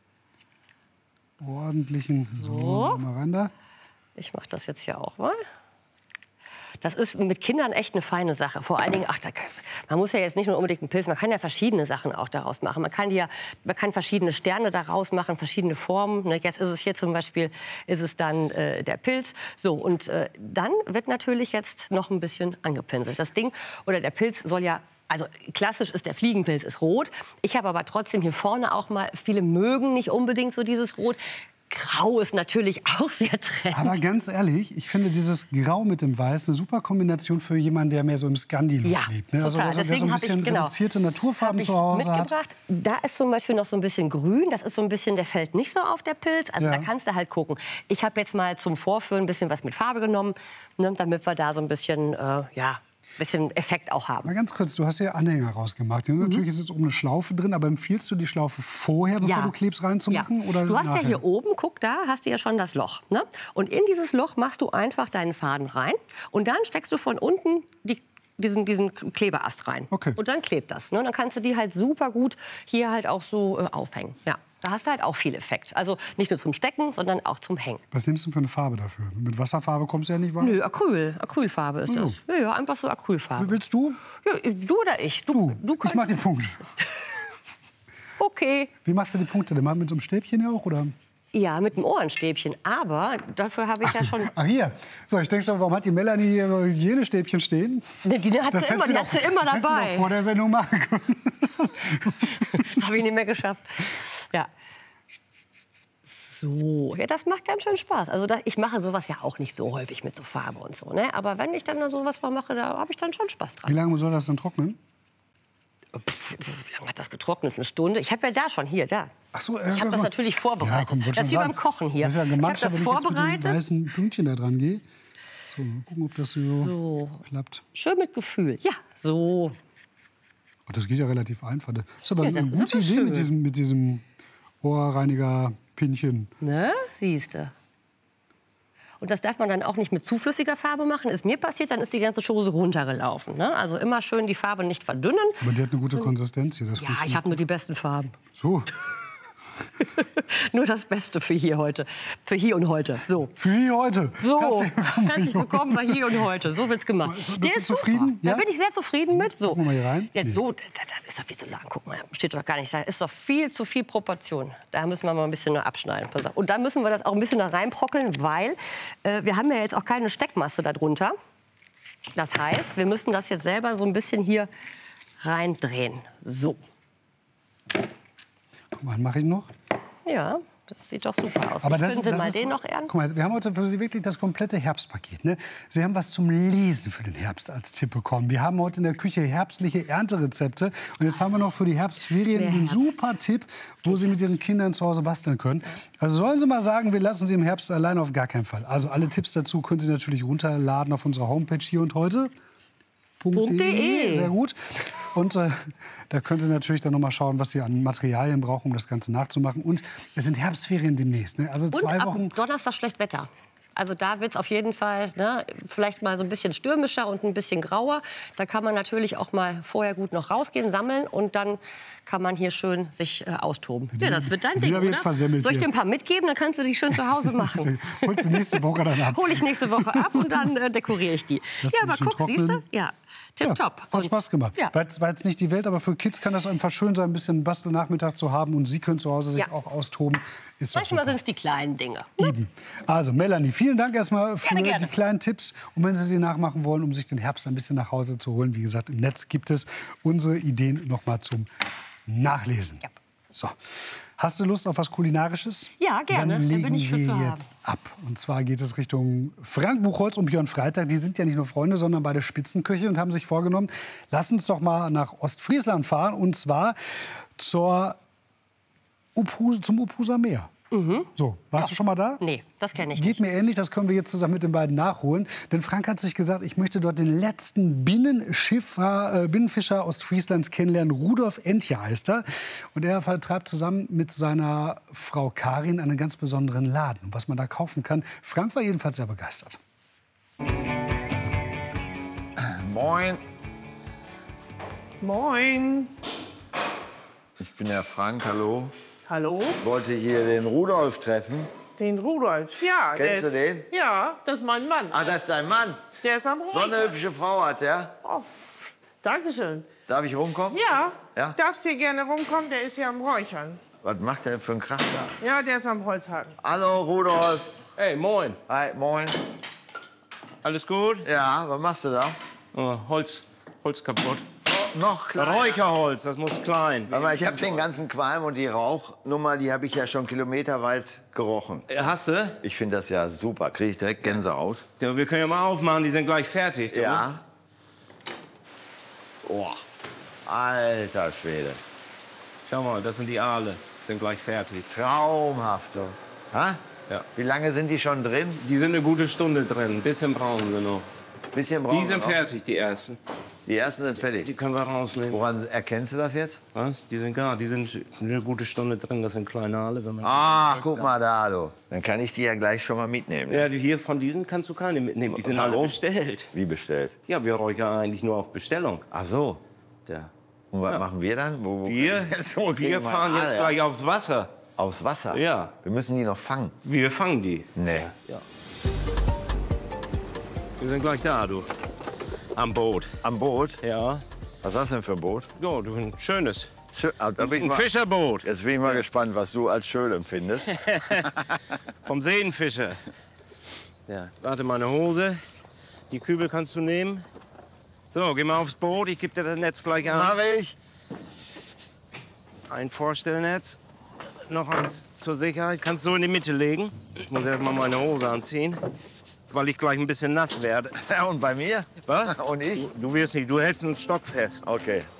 S2: Ordentlichen. So, mal rein da.
S5: Ich mache das jetzt hier auch mal. Das ist mit Kindern echt eine feine Sache. Vor allen Dingen, man muss ja jetzt nicht nur unbedingt einen Pilz, man kann ja verschiedene Sachen auch daraus machen. Man kann verschiedene Sterne daraus machen, verschiedene Formen. Jetzt ist es hier zum Beispiel, dann der Pilz. So, und dann wird natürlich jetzt noch ein bisschen angepinselt. Das Ding oder der Pilz soll ja, also klassisch ist der Fliegenpilz ist rot. Ich habe aber trotzdem hier vorne auch mal, viele mögen nicht unbedingt so dieses Rot. Grau ist natürlich auch sehr trendy.
S2: Aber ganz ehrlich, ich finde dieses Grau mit dem Weiß eine super Kombination für jemanden, der mehr so im Scandi-Look lebt. Ne?
S5: Total.
S2: Also, der so ein bisschen reduzierte Naturfarben zu Hause hat.
S5: Da ist zum Beispiel noch so ein bisschen grün. Das ist so ein bisschen, der fällt nicht so auf, der Pilz. Also da kannst du halt gucken. Ich habe jetzt mal zum Vorführen ein bisschen was mit Farbe genommen, ne, damit wir da so ein bisschen, bisschen Effekt auch haben.
S2: Mal ganz kurz, du hast ja Anhänger rausgemacht. Natürlich ist jetzt oben eine Schlaufe drin, aber empfiehlst du die Schlaufe vorher, bevor du klebst, reinzumachen? Ja. Oder
S5: du hast
S2: nachher?
S5: Ja hier oben, guck, da hast du ja schon das Loch. Ne? Und in dieses Loch machst du einfach deinen Faden rein und dann steckst du von unten diesen Klebeast rein.
S2: Okay.
S5: Und dann klebt das. Ne? Dann kannst du die halt super gut hier halt auch so aufhängen. Ja. Da hast du halt auch viel Effekt. Also nicht nur zum Stecken, sondern auch zum Hängen.
S2: Was nimmst du für eine Farbe dafür? Mit Wasserfarbe kommst du ja nicht weit?
S5: Nö, Acryl. Acrylfarbe ist das. Ja, einfach so Acrylfarbe.
S2: Willst du?
S5: Ja, du oder ich? Du
S2: Ich mach den Punkt.
S5: Okay.
S2: Wie machst du die Punkte? Mal mit so einem Stäbchen ja auch, oder?
S5: Ja, mit einem Ohrenstäbchen. Aber dafür habe ich ja schon...
S2: Ach hier. So, ich denke schon, warum hat die Melanie ihre Hygienestäbchen stehen?
S5: Die hat sie immer, dabei.
S2: Das hätte sie doch vor der Sendung machen können.
S5: Habe ich nicht mehr geschafft. Ja. So, ja, das macht ganz schön Spaß. Also ich mache sowas ja auch nicht so häufig mit so Farbe und so. Ne? Aber wenn ich dann sowas mal mache, da habe ich dann schon Spaß dran.
S2: Wie lange soll das dann trocknen?
S5: Wie lange hat das getrocknet? Eine Stunde? Ich habe ja da schon, da.
S2: Ach so,
S5: ich habe das natürlich vorbereitet.
S2: Ja, komm,
S5: das ist wie beim Kochen hier.
S2: Das ist ja gemanscht,
S5: ich habe das vorbereitet.
S2: Wenn ich jetzt mit den weißen Pünktchen da dran gehe. So, mal gucken, ob das so klappt.
S5: Schön mit Gefühl. Ja, so.
S2: Oh, das geht ja relativ einfach. Das ist aber eine gute Idee mit diesem Ohrreiniger-Pinchen.
S5: Ne, siehste. Und das darf man dann auch nicht mit zu flüssiger Farbe machen. Ist mir passiert, dann ist die ganze Chose runtergelaufen. Ne? Also immer schön die Farbe nicht verdünnen.
S2: Aber die hat eine gute Konsistenz hier. Das
S5: ja, ich habe nur die besten Farben.
S2: So.
S5: Nur das Beste für hier heute. Für hier und heute. So.
S2: Für hier heute.
S5: So. Herzlich willkommen bei Hier und Heute. So wird's gemacht.
S2: Bist du zufrieden?
S5: Ja? Da bin ich sehr zufrieden mit. So.
S2: Gucken wir mal hier rein.
S5: Ja, so, da ist doch viel zu lang. Guck mal, steht doch gar nicht. Da ist doch viel zu viel Proportion. Da müssen wir mal ein bisschen nur abschneiden. Und dann müssen wir das auch ein bisschen da reinbrockeln, weil wir haben ja jetzt auch keine Steckmasse darunter. Das heißt, wir müssen das jetzt selber so ein bisschen hier reindrehen. So.
S2: Guck mal, mache ich noch?
S5: Ja, das sieht doch super aus.
S2: Aber das
S5: Sie mal den noch ehren?
S2: Guck mal, wir haben heute für Sie wirklich das komplette Herbstpaket. Ne? Sie haben was zum Lesen für den Herbst als Tipp bekommen. Wir haben heute in der Küche herbstliche Ernterezepte. Und jetzt haben wir noch für die Herbstferien den super Tipp, wo Sie mit Ihren Kindern zu Hause basteln können. Also sollen Sie mal sagen, wir lassen Sie im Herbst allein auf gar keinen Fall. Also alle Tipps dazu können Sie natürlich runterladen auf unserer Homepage hier und heute. .de. Sehr gut. Und da können Sie natürlich dann noch mal schauen, was Sie an Materialien brauchen, um das Ganze nachzumachen. Und es sind Herbstferien demnächst. Ne? Also 2 Wochen.
S5: Ab Donnerstag schlecht Wetter. Also da wird es auf jeden Fall vielleicht mal so ein bisschen stürmischer und ein bisschen grauer. Da kann man natürlich auch mal vorher gut noch rausgehen, sammeln und dann kann man hier schön sich austoben. Ja, das wird dein Ding, oder? Soll ich dir ein paar mitgeben? Dann kannst du die schön zu Hause machen.
S2: Holst du nächste Woche dann ab?
S5: Hol ich nächste Woche ab und dann dekoriere ich die. Ja, aber guck, siehst du? Ja. Tipptopp.
S2: Ja, hat Spaß gemacht. Ja. War jetzt nicht die Welt, aber für Kids kann das einfach schön sein, ein bisschen Bastelnachmittag zu haben. Und Sie können zu Hause sich auch austoben.
S5: Manchmal sind es die kleinen Dinge.
S2: Eben. Also, Melanie, vielen Dank erstmal für die kleinen Tipps. Und wenn Sie sie nachmachen wollen, um sich den Herbst ein bisschen nach Hause zu holen, wie gesagt, im Netz gibt es unsere Ideen noch mal zum Nachlesen. Ja. So. Hast du Lust auf was Kulinarisches?
S5: Ja, gerne.
S2: Dann legen
S5: bin ich für
S2: wir
S5: zu haben.
S2: jetzt ab. Und zwar geht es Richtung Frank Buchholz und Björn Freitag. Die sind ja nicht nur Freunde, sondern beide Spitzenköche und haben sich vorgenommen, lass uns doch mal nach Ostfriesland fahren. Und zwar zum Uphuser Meer. So, warst du schon mal da?
S5: Nee, das kenne ich
S2: nicht. Geht mir ähnlich, das können wir jetzt zusammen mit den beiden nachholen. Denn Frank hat sich gesagt, ich möchte dort den letzten Binnenfischer Ostfrieslands kennenlernen. Rudolf Entje heißt er. Und er vertreibt zusammen mit seiner Frau Karin einen ganz besonderen Laden. Was man da kaufen kann. Frank war jedenfalls sehr begeistert.
S6: Moin.
S7: Moin.
S6: Ich bin der Frank, hallo.
S7: Hallo?
S6: Ich wollte hier den Rudolf treffen.
S7: Den Rudolf? Ja.
S6: Kennst du den?
S7: Ja, das ist mein Mann.
S6: Ah, das ist dein Mann?
S7: Der ist am
S6: So
S7: Räuchern.
S6: eine hübsche Frau hat der.
S7: Oh, Dankeschön.
S6: Darf ich rumkommen?
S7: Ja,
S6: Ja?
S7: darfst hier gerne rumkommen, der ist ja am Räuchern.
S6: Was macht der für einen Krach da?
S7: Ja, der ist am Holzhacken.
S6: Hallo, Rudolf.
S7: Hey, moin.
S6: Hi, moin.
S7: Alles gut?
S6: Ja, was machst du da?
S7: Oh, Holz kaputt.
S6: Noch kleiner.
S8: Räucherholz, das muss klein.
S6: Aber ich habe den ganzen Qualm und die Rauchnummer, die habe ich ja schon kilometerweit gerochen.
S8: Hast du?
S6: Ich finde das ja super. Kriege ich direkt Gänsehaut.
S8: Ja, wir können ja mal aufmachen, die sind gleich fertig.
S6: Ja. Oh, alter Schwede.
S8: Schau mal, das sind die Aale. Sind gleich fertig.
S6: Traumhaft. Ha?
S8: Ja.
S6: Wie lange sind die schon drin?
S8: Die sind eine gute Stunde drin. Ein bisschen brauchen wir noch.
S6: Bisschen brauchen
S8: Die sind
S6: wir noch?
S8: fertig, die ersten.
S6: Die ersten sind fertig.
S8: Die können wir rausnehmen.
S6: Woran erkennst du das jetzt?
S8: Was? Die sind gar, die sind eine gute Stunde drin. Das sind kleine Aale. Wenn man
S6: Ah, guck mal da, du. Dann kann ich die ja gleich schon mal mitnehmen.
S8: Ja, hier von diesen kannst du keine mitnehmen. Die sind alle bestellt.
S6: Wie bestellt?
S8: Ja, wir räuchern eigentlich nur auf Bestellung.
S6: Ach so.
S8: Ja.
S6: Und was machen wir dann?
S8: Wir fahren jetzt gleich aufs Wasser.
S6: Aufs Wasser?
S8: Ja.
S6: Wir müssen die noch fangen.
S8: Wir fangen die.
S6: Nee.
S8: Ja. Wir sind gleich da, du. Am Boot.
S6: Am Boot?
S8: Ja.
S6: Was ist das denn für ein Boot?
S8: Ja, du, ein schönes.
S6: Ein
S8: Fischerboot.
S6: Jetzt bin ich mal gespannt, was du als schön empfindest.
S8: Vom Seenfischer. Ja. Warte, meine Hose. Die Kübel kannst du nehmen. So, geh mal aufs Boot. Ich gebe dir das Netz gleich an.
S6: Mach ich.
S8: Ein Vorstellnetz. Noch eins zur Sicherheit. Kannst du in die Mitte legen. Ich muss erst mal meine Hose anziehen, weil ich gleich ein bisschen nass werde.
S6: Ja, und bei mir?
S8: Was?
S6: Und ich?
S8: Du wirst nicht. Du hältst einen Stock fest.
S6: Okay.